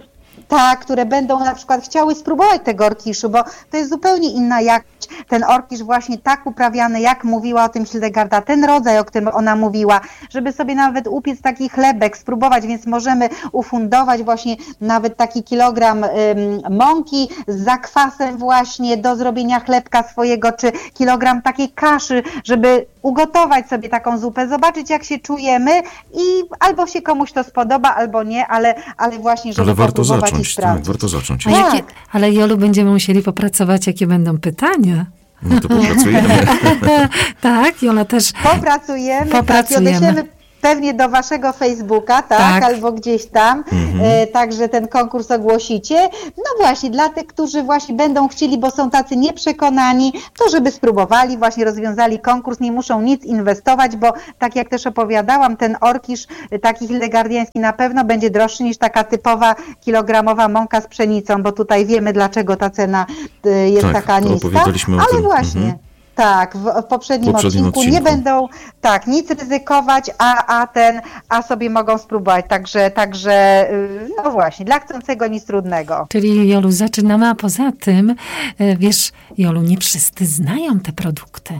Tak, które będą na przykład chciały spróbować tego orkiszu, bo to jest zupełnie inna jakość. Ten orkisz właśnie tak uprawiany, jak mówiła o tym Hildegarda, ten rodzaj, o którym ona mówiła, żeby sobie nawet upiec taki chlebek, spróbować, więc możemy ufundować właśnie nawet taki kilogram mąki z zakwasem właśnie do zrobienia chlebka swojego, czy kilogram takiej kaszy, żeby ugotować sobie taką zupę, zobaczyć jak się czujemy i albo się komuś to spodoba, albo nie, ale właśnie, żeby warto zacząć i sprawdzić. Warto zacząć. Ale Jolu, będziemy musieli popracować, jakie będą pytania. No to popracujemy. Tak, Jola też. Popracujemy. Tak, i odeślemy pewnie do waszego Facebooka, tak, albo gdzieś tam, także ten konkurs ogłosicie. No właśnie, dla tych, którzy właśnie będą chcieli, bo są tacy nieprzekonani, to żeby spróbowali, właśnie rozwiązali konkurs, nie muszą nic inwestować, bo tak jak też opowiadałam, ten orkisz taki hildegardiański na pewno będzie droższy niż taka typowa kilogramowa mąka z pszenicą, bo tutaj wiemy, dlaczego ta cena jest taka niska, ale właśnie. Tak, w poprzednim odcinku nie będą nic ryzykować, a sobie mogą spróbować. Także no właśnie, dla chcącego nic trudnego. Czyli Jolu, zaczynamy, a poza tym, wiesz, Jolu, nie wszyscy znają te produkty.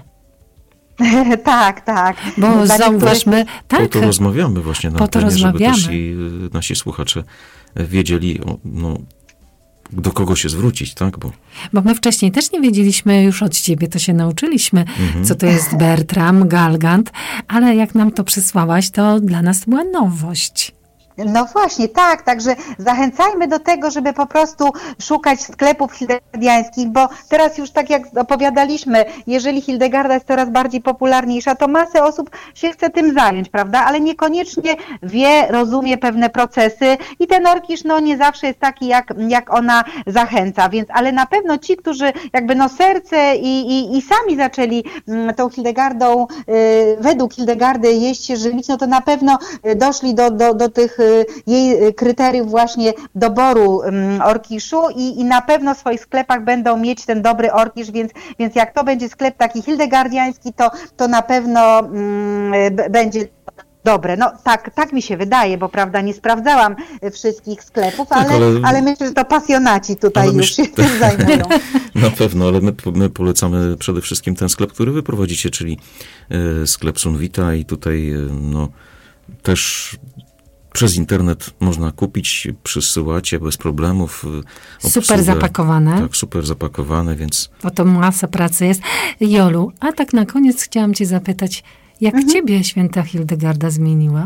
Tak. Bo zauważmy, po to rozmawiamy właśnie na antenie, żeby też nasi słuchacze wiedzieli, do kogo się zwrócić, tak? Bo my wcześniej też nie wiedzieliśmy, już od ciebie to się nauczyliśmy, co to jest Bertram, Galgant, ale jak nam to przysłałaś, to dla nas była nowość. No właśnie, tak, także zachęcajmy do tego, żeby po prostu szukać sklepów hildegardiańskich, bo teraz już tak jak opowiadaliśmy, jeżeli Hildegarda jest coraz bardziej popularniejsza, to masę osób się chce tym zająć, prawda, ale niekoniecznie rozumie pewne procesy i ten orkisz nie zawsze jest taki, jak ona zachęca, więc, ale na pewno ci, którzy jakby serce i sami zaczęli tą Hildegardą, według Hildegardy jeść się, żywić, to na pewno doszli do tych jej kryteriów właśnie doboru orkiszu i na pewno w swoich sklepach będą mieć ten dobry orkisz, więc jak to będzie sklep taki hildegardiański, to na pewno będzie dobre. No tak mi się wydaje, bo prawda, nie sprawdzałam wszystkich sklepów, ale myślę, że to pasjonaci tutaj już się tym zajmują. Na pewno, ale my polecamy przede wszystkim ten sklep, który wy prowadzicie, czyli sklep Sunvita i tutaj też przez internet można kupić, przysyłacie bez problemów. Super zapakowane. Tak, super zapakowane, więc... Bo to masa pracy jest. Jolu, a tak na koniec chciałam cię zapytać, jak ciebie święta Hildegarda zmieniła?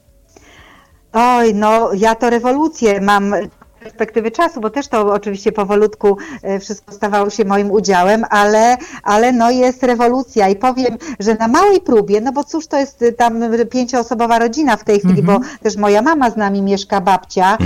Oj, ja to rewolucję mam perspektywy czasu, bo też to oczywiście powolutku wszystko stawało się moim udziałem, ale jest rewolucja i powiem, że na małej próbie, bo cóż to jest tam 5-osobowa rodzina w tej chwili, bo też moja mama z nami mieszka, babcia,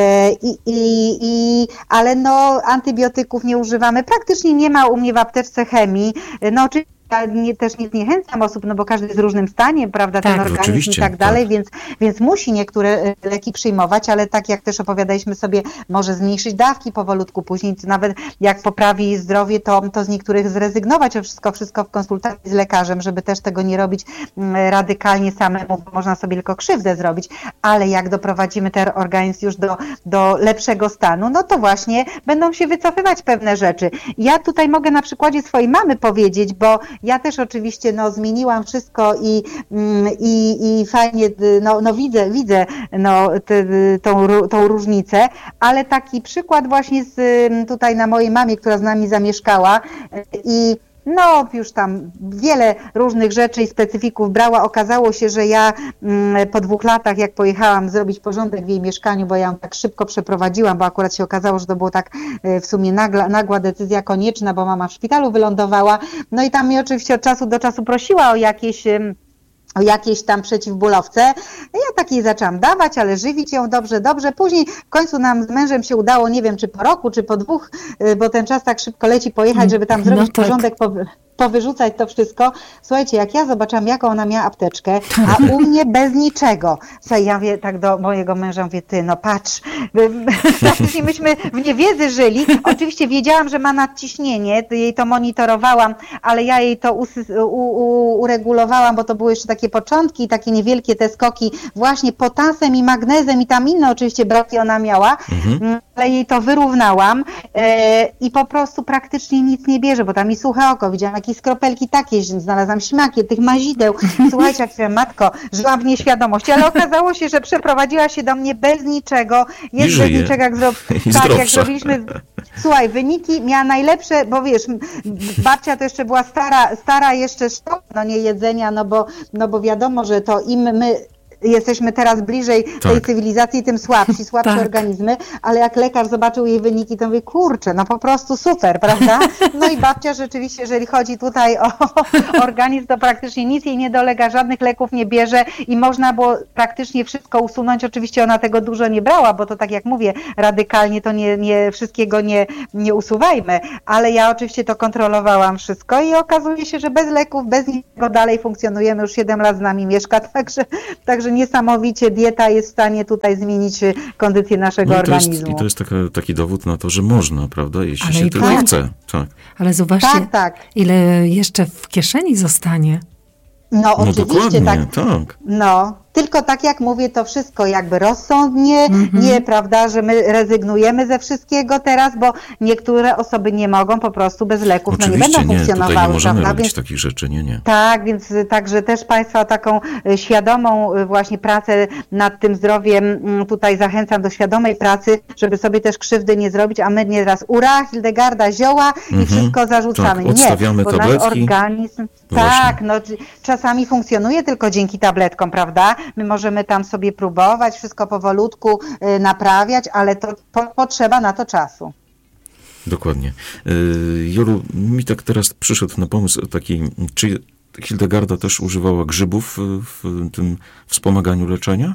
ale antybiotyków nie używamy, praktycznie nie ma u mnie w apteczce chemii, oczywiście ja też nie zniechęcam osób, bo każdy jest w różnym stanie, prawda, ten organizm i tak dalej, więc musi niektóre leki przyjmować, ale tak jak też opowiadaliśmy sobie, może zmniejszyć dawki powolutku, później nawet jak poprawi zdrowie, to z niektórych zrezygnować, wszystko w konsultacji z lekarzem, żeby też tego nie robić radykalnie samemu, bo można sobie tylko krzywdę zrobić, ale jak doprowadzimy ten organizm już do lepszego stanu, to właśnie będą się wycofywać pewne rzeczy. Ja tutaj mogę na przykładzie swojej mamy powiedzieć, bo ja też oczywiście zmieniłam wszystko i fajnie widzę tą różnicę, ale taki przykład właśnie tutaj na mojej mamie, która z nami zamieszkała i już tam wiele różnych rzeczy i specyfików brała. Okazało się, że ja po 2 latach, jak pojechałam zrobić porządek w jej mieszkaniu, bo ja ją tak szybko przeprowadziłam, bo akurat się okazało, że to było tak w sumie nagła decyzja konieczna, bo mama w szpitalu wylądowała. I tam mnie oczywiście od czasu do czasu prosiła o jakieś tam przeciwbólowce. Ja takiej zaczęłam dawać, ale żywić ją dobrze. Później w końcu nam z mężem się udało, nie wiem czy po roku, czy po 2, bo ten czas tak szybko leci, pojechać, żeby tam zrobić porządek powyrzucać to wszystko. Słuchajcie, jak ja zobaczyłam, jaką ona miała apteczkę, a u mnie bez niczego. Słuchaj, ja mówię tak do mojego męża, mówię, ty, no patrz, praktycznie myśmy w niewiedzy żyli. Oczywiście wiedziałam, że ma nadciśnienie, jej to monitorowałam, ale ja jej to uregulowałam, bo to były jeszcze takie początki, takie niewielkie te skoki właśnie potasem i magnezem i tam inne oczywiście braki ona miała, ale jej to wyrównałam i po prostu praktycznie nic nie bierze, bo tam i suche oko, widziałam jakieś skropelki takie, znalazłam śmakie, tych mazideł. Słuchajcie, jak powiem, matko, żyłam w nieświadomości, ale okazało się, że przeprowadziła się do mnie bez niczego, jest bez niczego, jak zrobiliśmy. Słuchaj, wyniki miała najlepsze, bo wiesz, babcia to jeszcze była stara jeszcze szkoła, no nie jedzenia, no bo wiadomo, że to im my jesteśmy teraz bliżej tej cywilizacji, tym słabsze organizmy, ale jak lekarz zobaczył jej wyniki, to mówi, kurczę, no po prostu super, prawda? No i babcia rzeczywiście, jeżeli chodzi tutaj o organizm, to praktycznie nic jej nie dolega, żadnych leków nie bierze i można było praktycznie wszystko usunąć. Oczywiście ona tego dużo nie brała, bo to tak jak mówię, radykalnie to nie wszystkiego nie usuwajmy, ale ja oczywiście to kontrolowałam wszystko i okazuje się, że bez leków, bez niczego dalej funkcjonujemy, już 7 lat z nami mieszka, także niesamowicie dieta jest w stanie tutaj zmienić kondycję naszego organizmu. I to jest taki dowód na to, że można, prawda, jeśli się tylko chce. Tak. Ale zobaczcie, ile jeszcze w kieszeni zostanie. No oczywiście, tak. No, tylko tak jak mówię, to wszystko jakby rozsądnie, nie, prawda, że my rezygnujemy ze wszystkiego teraz, bo niektóre osoby nie mogą po prostu bez leków, oczywiście, no nie będą funkcjonowały. Tutaj nie możemy prawda? robić takich rzeczy, nie. Tak, więc także też Państwa taką świadomą właśnie pracę nad tym zdrowiem, tutaj zachęcam do świadomej pracy, żeby sobie też krzywdy nie zrobić, a my nie raz Hildegarda, zioła i wszystko zarzucamy. Tak, odstawiamy bo tabletki. nasz organizm, no czasami funkcjonuje tylko dzięki tabletkom, prawda? My możemy tam sobie próbować, wszystko powolutku naprawiać, ale to potrzeba na to czasu. Dokładnie. Jolu, mi tak teraz przyszedł na pomysł taki, czy Hildegarda też używała grzybów w tym wspomaganiu leczenia?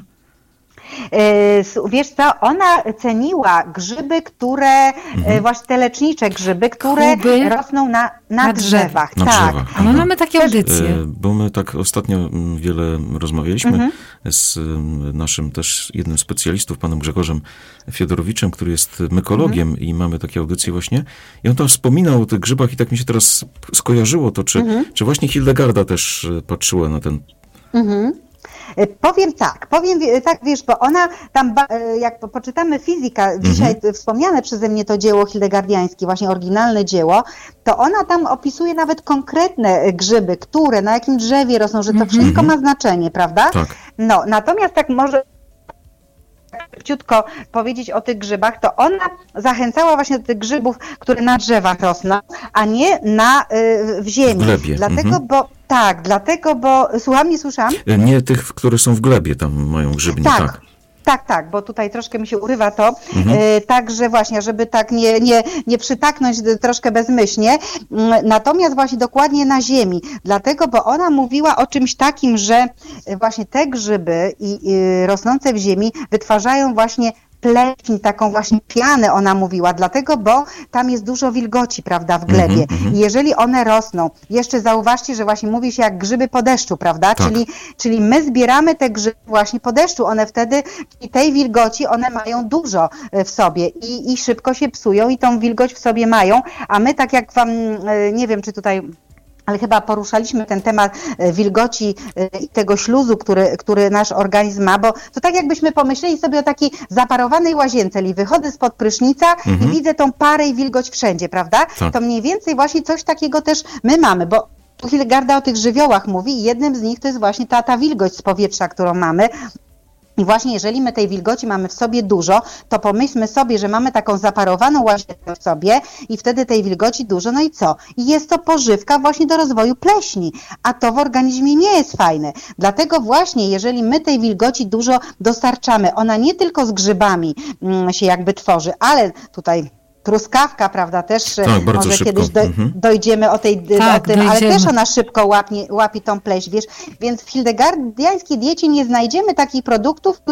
Wiesz co, ona ceniła grzyby, które, właśnie te lecznicze grzyby, które rosną na drzewach. Na drzewach. A my mamy takie audycje. Bo my tak ostatnio wiele rozmawialiśmy z naszym też jednym z specjalistów, panem Grzegorzem Fiodorowiczem, który jest mykologiem i mamy takie audycje właśnie. I on tam wspominał o tych grzybach i tak mi się teraz skojarzyło to, czy właśnie Hildegarda też patrzyła na ten... Powiem tak, wiesz, bo ona tam, jak poczytamy fizyka, dzisiaj wspomniane przeze mnie to dzieło hildegardiańskie, właśnie oryginalne dzieło, to ona tam opisuje nawet konkretne grzyby, które, na jakim drzewie rosną, że to wszystko ma znaczenie, prawda? Tak. No, natomiast tak może szybciutko powiedzieć o tych grzybach, to ona zachęcała właśnie do tych grzybów, które na drzewach rosną, a nie w ziemi. W glebie. Dlatego, bo słucham, nie słyszałam? Nie tych, które są w glebie, tam mają grzybnie, Tak, bo tutaj troszkę mi się urywa to, także właśnie, żeby tak nie przytaknąć troszkę bezmyślnie, natomiast właśnie dokładnie na ziemi, dlatego, bo ona mówiła o czymś takim, że właśnie te grzyby rosnące w ziemi wytwarzają właśnie pleśń, taką właśnie pianę ona mówiła, dlatego, bo tam jest dużo wilgoci, prawda, w glebie. I jeżeli one rosną, jeszcze zauważcie, że właśnie mówi się jak grzyby po deszczu, prawda, tak. czyli my zbieramy te grzyby właśnie po deszczu, one wtedy i tej wilgoci one mają dużo w sobie i szybko się psują i tą wilgoć w sobie mają, a my tak jak wam, nie wiem czy tutaj... ale chyba poruszaliśmy ten temat wilgoci i tego śluzu, który nasz organizm ma, bo to tak jakbyśmy pomyśleli sobie o takiej zaparowanej łazience, czyli wychodzę spod prysznica i widzę tą parę i wilgoć wszędzie, prawda? Tak. To mniej więcej właśnie coś takiego też my mamy, bo tu Hildegarda o tych żywiołach mówi i jednym z nich to jest właśnie ta wilgoć z powietrza, którą mamy. I właśnie jeżeli my tej wilgoci mamy w sobie dużo, to pomyślmy sobie, że mamy taką zaparowaną łazienkę w sobie i wtedy tej wilgoci dużo, no i co? I jest to pożywka właśnie do rozwoju pleśni, a to w organizmie nie jest fajne. Dlatego właśnie, jeżeli my tej wilgoci dużo dostarczamy, ona nie tylko z grzybami się jakby tworzy, ale tutaj... truskawka, prawda, też może szybko. Kiedyś dojdziemy o tym, ale też ona szybko łapie tą pleśń, wiesz, więc w hildegardiańskiej diecie nie znajdziemy takich produktów, które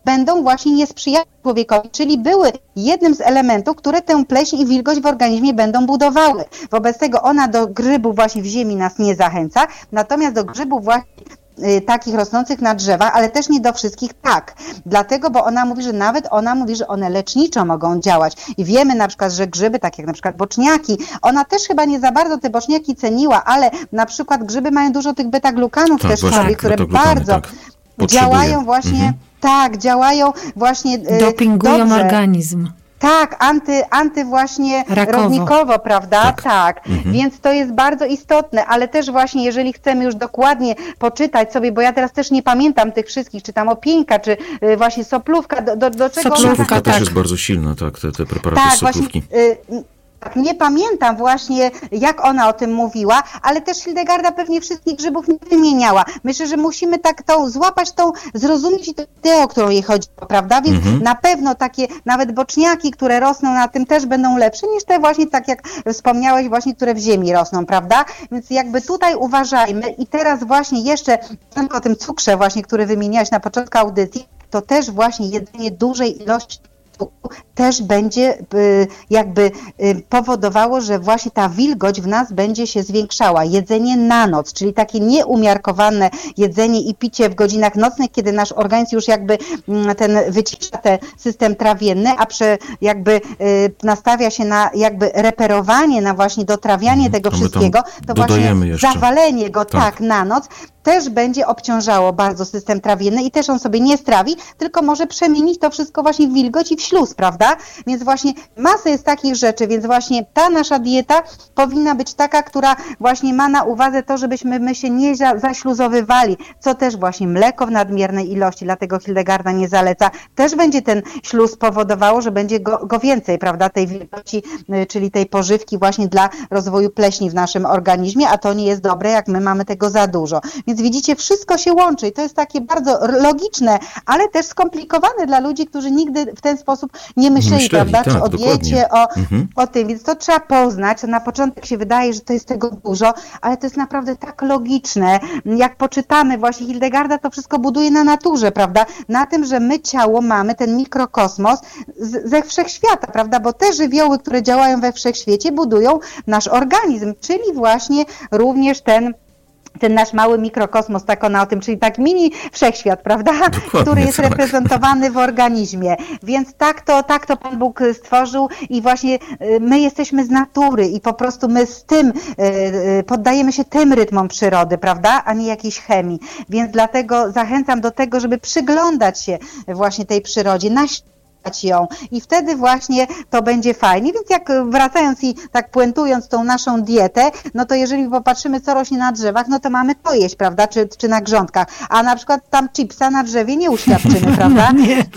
będą właśnie niesprzyjać człowiekowi, czyli były jednym z elementów, które tę pleśń i wilgoć w organizmie będą budowały. Wobec tego ona do grzybów właśnie w ziemi nas nie zachęca, natomiast do grzybów właśnie takich rosnących na drzewach, ale też nie do wszystkich tak. Dlatego, bo ona mówi, że one leczniczo mogą działać. I wiemy na przykład, że grzyby, tak jak na przykład boczniaki, ona też chyba nie za bardzo te boczniaki ceniła, ale na przykład grzyby mają dużo tych beta-glukanów też w sobie, które bardzo działają właśnie, działają właśnie dopingują dobrze. Organizm. Tak, anty właśnie rodnikowo, prawda? Tak. Więc to jest bardzo istotne, ale też właśnie jeżeli chcemy już dokładnie poczytać sobie, bo ja teraz też nie pamiętam tych wszystkich, czy tam opieńka, czy właśnie soplówka, do czego... Soplówka też jest bardzo silna, te preparaty z soplówki. Nie pamiętam właśnie, jak ona o tym mówiła, ale też Hildegarda pewnie wszystkich grzybów nie wymieniała. Myślę, że musimy tak zrozumieć tę ideę, o którą jej chodzi, prawda? Więc na pewno takie nawet boczniaki, które rosną na tym, też będą lepsze niż te właśnie, tak jak wspomniałeś, właśnie, które w ziemi rosną, prawda? Więc jakby tutaj uważajmy i teraz właśnie jeszcze o tym cukrze właśnie, który wymieniałaś na początku audycji, to też właśnie jedzenie dużej ilości też będzie powodowało, że właśnie ta wilgoć w nas będzie się zwiększała. Jedzenie na noc, czyli takie nieumiarkowane jedzenie i picie w godzinach nocnych, kiedy nasz organizm już wycisza ten system trawienny, a nastawia się na reperowanie, na właśnie dotrawianie tego wszystkiego, to właśnie zawalenie go na noc też będzie obciążało bardzo system trawienny i też on sobie nie strawi, tylko może przemienić to wszystko właśnie w wilgoć i w śluz, prawda? Więc właśnie masa jest takich rzeczy, więc właśnie ta nasza dieta powinna być taka, która właśnie ma na uwadze to, żebyśmy my się nie zaśluzowywali, co też właśnie mleko w nadmiernej ilości, dlatego Hildegarda nie zaleca, też będzie ten śluz powodowało, że będzie go więcej, prawda, tej wilgoci, czyli tej pożywki właśnie dla rozwoju pleśni w naszym organizmie, a to nie jest dobre, jak my mamy tego za dużo. Więc widzicie, wszystko się łączy i to jest takie bardzo logiczne, ale też skomplikowane dla ludzi, którzy nigdy w ten sposób nie myśleli, prawda? Czy o diecie, o tym. Więc to trzeba poznać. Na początek się wydaje, że to jest tego dużo, ale to jest naprawdę tak logiczne. Jak poczytamy właśnie Hildegarda, to wszystko buduje na naturze, prawda? Na tym, że my ciało mamy ten mikrokosmos ze wszechświata, prawda? Bo te żywioły, które działają we wszechświecie, budują nasz organizm, czyli właśnie również ten nasz mały mikrokosmos, tak ona o tym, czyli tak mini wszechświat, prawda? Dokładnie, który jest reprezentowany w organizmie. Więc tak to Pan Bóg stworzył i właśnie my jesteśmy z natury i po prostu my z tym poddajemy się tym rytmom przyrody, prawda? A nie jakiejś chemii. Więc dlatego zachęcam do tego, żeby przyglądać się właśnie tej przyrodzie, ją i wtedy właśnie to będzie fajnie. Więc jak wracając i tak puentując tą naszą dietę, no to jeżeli popatrzymy, co rośnie na drzewach, no to mamy to jeść, prawda, czy na grządkach, a na przykład tam chipsa na drzewie nie uświadczymy, prawda?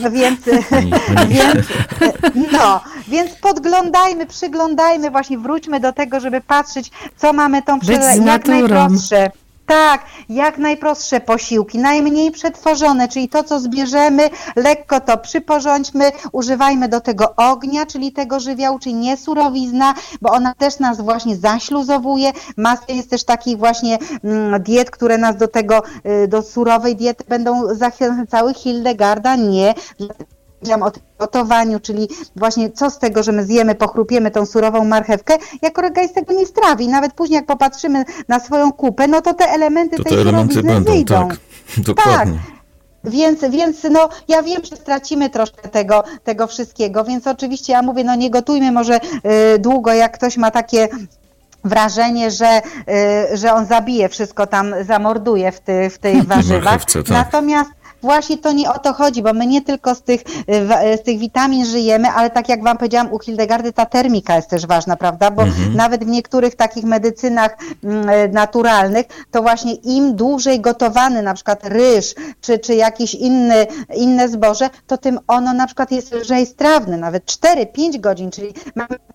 Więc podglądajmy, przyglądajmy, właśnie wróćmy do tego, żeby patrzeć, co mamy tą przyrodę, jak najprostsze. Tak, jak najprostsze posiłki, najmniej przetworzone, czyli to, co zbierzemy, lekko to przyporządźmy, używajmy do tego ognia, czyli tego żywiołu, czyli nie surowizna, bo ona też nas właśnie zaśluzowuje. Masa jest też takich właśnie diet, które nas do surowej diety będą zachęcały. Hildegarda nie. Powiedziałam o tym gotowaniu, czyli właśnie co z tego, że my zjemy, pochrupiemy tą surową marchewkę, jak organizm tego nie strawi. Nawet później jak popatrzymy na swoją kupę, no to te elementy tej surowizny wyjdą. Tak, dokładnie. Tak. Więc ja wiem, że stracimy troszkę tego wszystkiego, więc oczywiście ja mówię, nie gotujmy może długo, jak ktoś ma takie wrażenie, że on zabije wszystko tam, zamorduje w tej warzywach. Marchewce, tak. Natomiast właśnie to nie o to chodzi, bo my nie tylko z tych witamin żyjemy, ale tak jak wam powiedziałam, u Hildegardy ta termika jest też ważna, prawda? Bo nawet w niektórych takich medycynach naturalnych, to właśnie im dłużej gotowany na przykład ryż, czy jakieś inne zboże, to tym ono na przykład jest lżej strawne, nawet 4-5 godzin, czyli mamy na przykład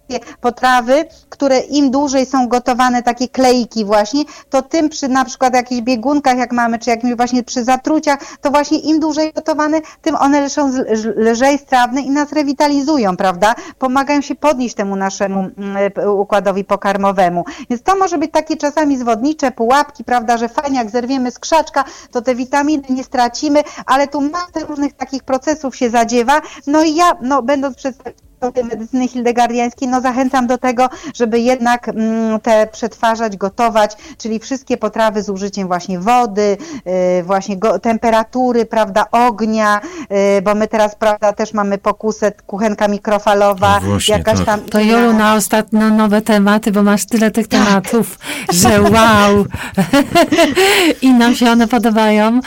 potrawy, które im dłużej są gotowane, takie klejki właśnie, to tym przy na przykład jakichś biegunkach, jak mamy, czy jakimś właśnie przy zatruciach, to właśnie im dłużej gotowane, tym one są lżej strawne i nas rewitalizują, prawda? Pomagają się podnieść temu naszemu układowi pokarmowemu. Więc to może być takie czasami zwodnicze pułapki, prawda, że fajnie jak zerwiemy z krzaczka, to te witaminy nie stracimy, ale tu masę różnych takich procesów się zadziewa. No i ja, będąc przedstawicielem tej medycyny hildegardiańskiej, zachęcam do tego, żeby jednak te przetwarzać, gotować, czyli wszystkie potrawy z użyciem właśnie wody, właśnie temperatury, prawda, ognia, bo my teraz, prawda, też mamy pokusę kuchenka mikrofalowa, właśnie, jakaś tak. tam... To Jolu, na ostatnio nowe tematy, bo masz tyle tych tematów, że wow! I nam się one podobają.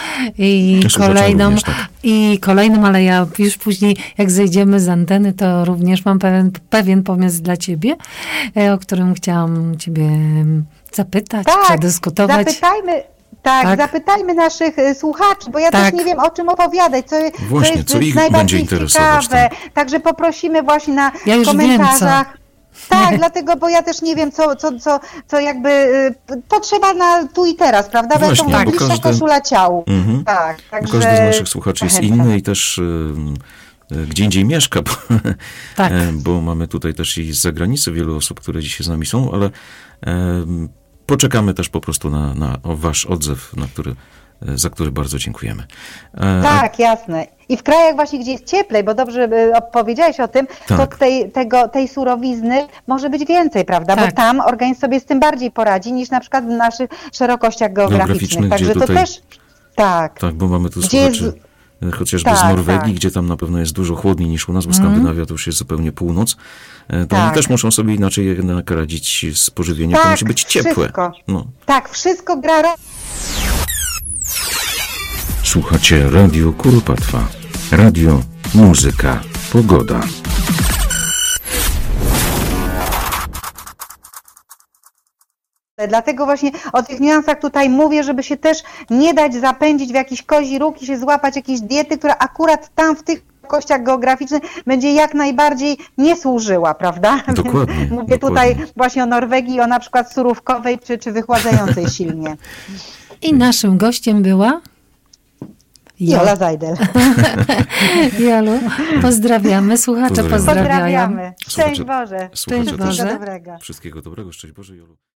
I kolejną, ale ja już później, jak zejdziemy z anteny, to również mam pewien pomysł dla ciebie, o którym chciałam ciebie zapytać, przedyskutować. Zapytajmy naszych słuchaczy, bo ja też nie wiem, o czym opowiadać, co co ich najbardziej będzie interesować. ciekawe. Także poprosimy właśnie na Wiem, komentarzach. co. Tak, dlatego, bo ja też nie wiem, co jakby potrzeba na tu i teraz, prawda? Właśnie, bo bliższa koszula ciału. Tak, także każdy z naszych słuchaczy jest inny i też gdzie indziej mieszka, bo mamy tutaj też i z zagranicy wielu osób, które dzisiaj z nami są, ale poczekamy też po prostu na wasz odzew, za który bardzo dziękujemy. Tak, jasne. I w krajach właśnie, gdzie jest cieplej, bo dobrze powiedziałeś o tym, to tej surowizny może być więcej, prawda? Bo tam organizm sobie z tym bardziej poradzi niż na przykład w naszych szerokościach geograficznych. Także tutaj, to też... Tak, bo mamy tu słuchaczy chociażby z Norwegii, gdzie tam na pewno jest dużo chłodniej niż u nas, bo Skandynawia to już jest zupełnie północ. To oni też muszą sobie inaczej jednak radzić z pożywieniem, to musi być ciepłe. Wszystko. Tak, wszystko gra. Słuchacie Radio Kuropatwa. Radio, muzyka, pogoda. Dlatego właśnie o tych niuansach tutaj mówię, żeby się też nie dać zapędzić w jakiś kozi róg i się złapać jakiejś diety, która akurat tam w tych kościach geograficznych będzie jak najbardziej nie służyła, prawda? Dokładnie. Mówię tutaj właśnie o Norwegii, o na przykład surówkowej czy wychładzającej silnie. I naszym gościem była? Jola Zajdel. Jolu, pozdrawiamy. Słuchacze pozdrawiają. Szczęść Boże. Wszystkiego dobrego. Wszystkiego dobrego. Szczęść Boże, Jolu.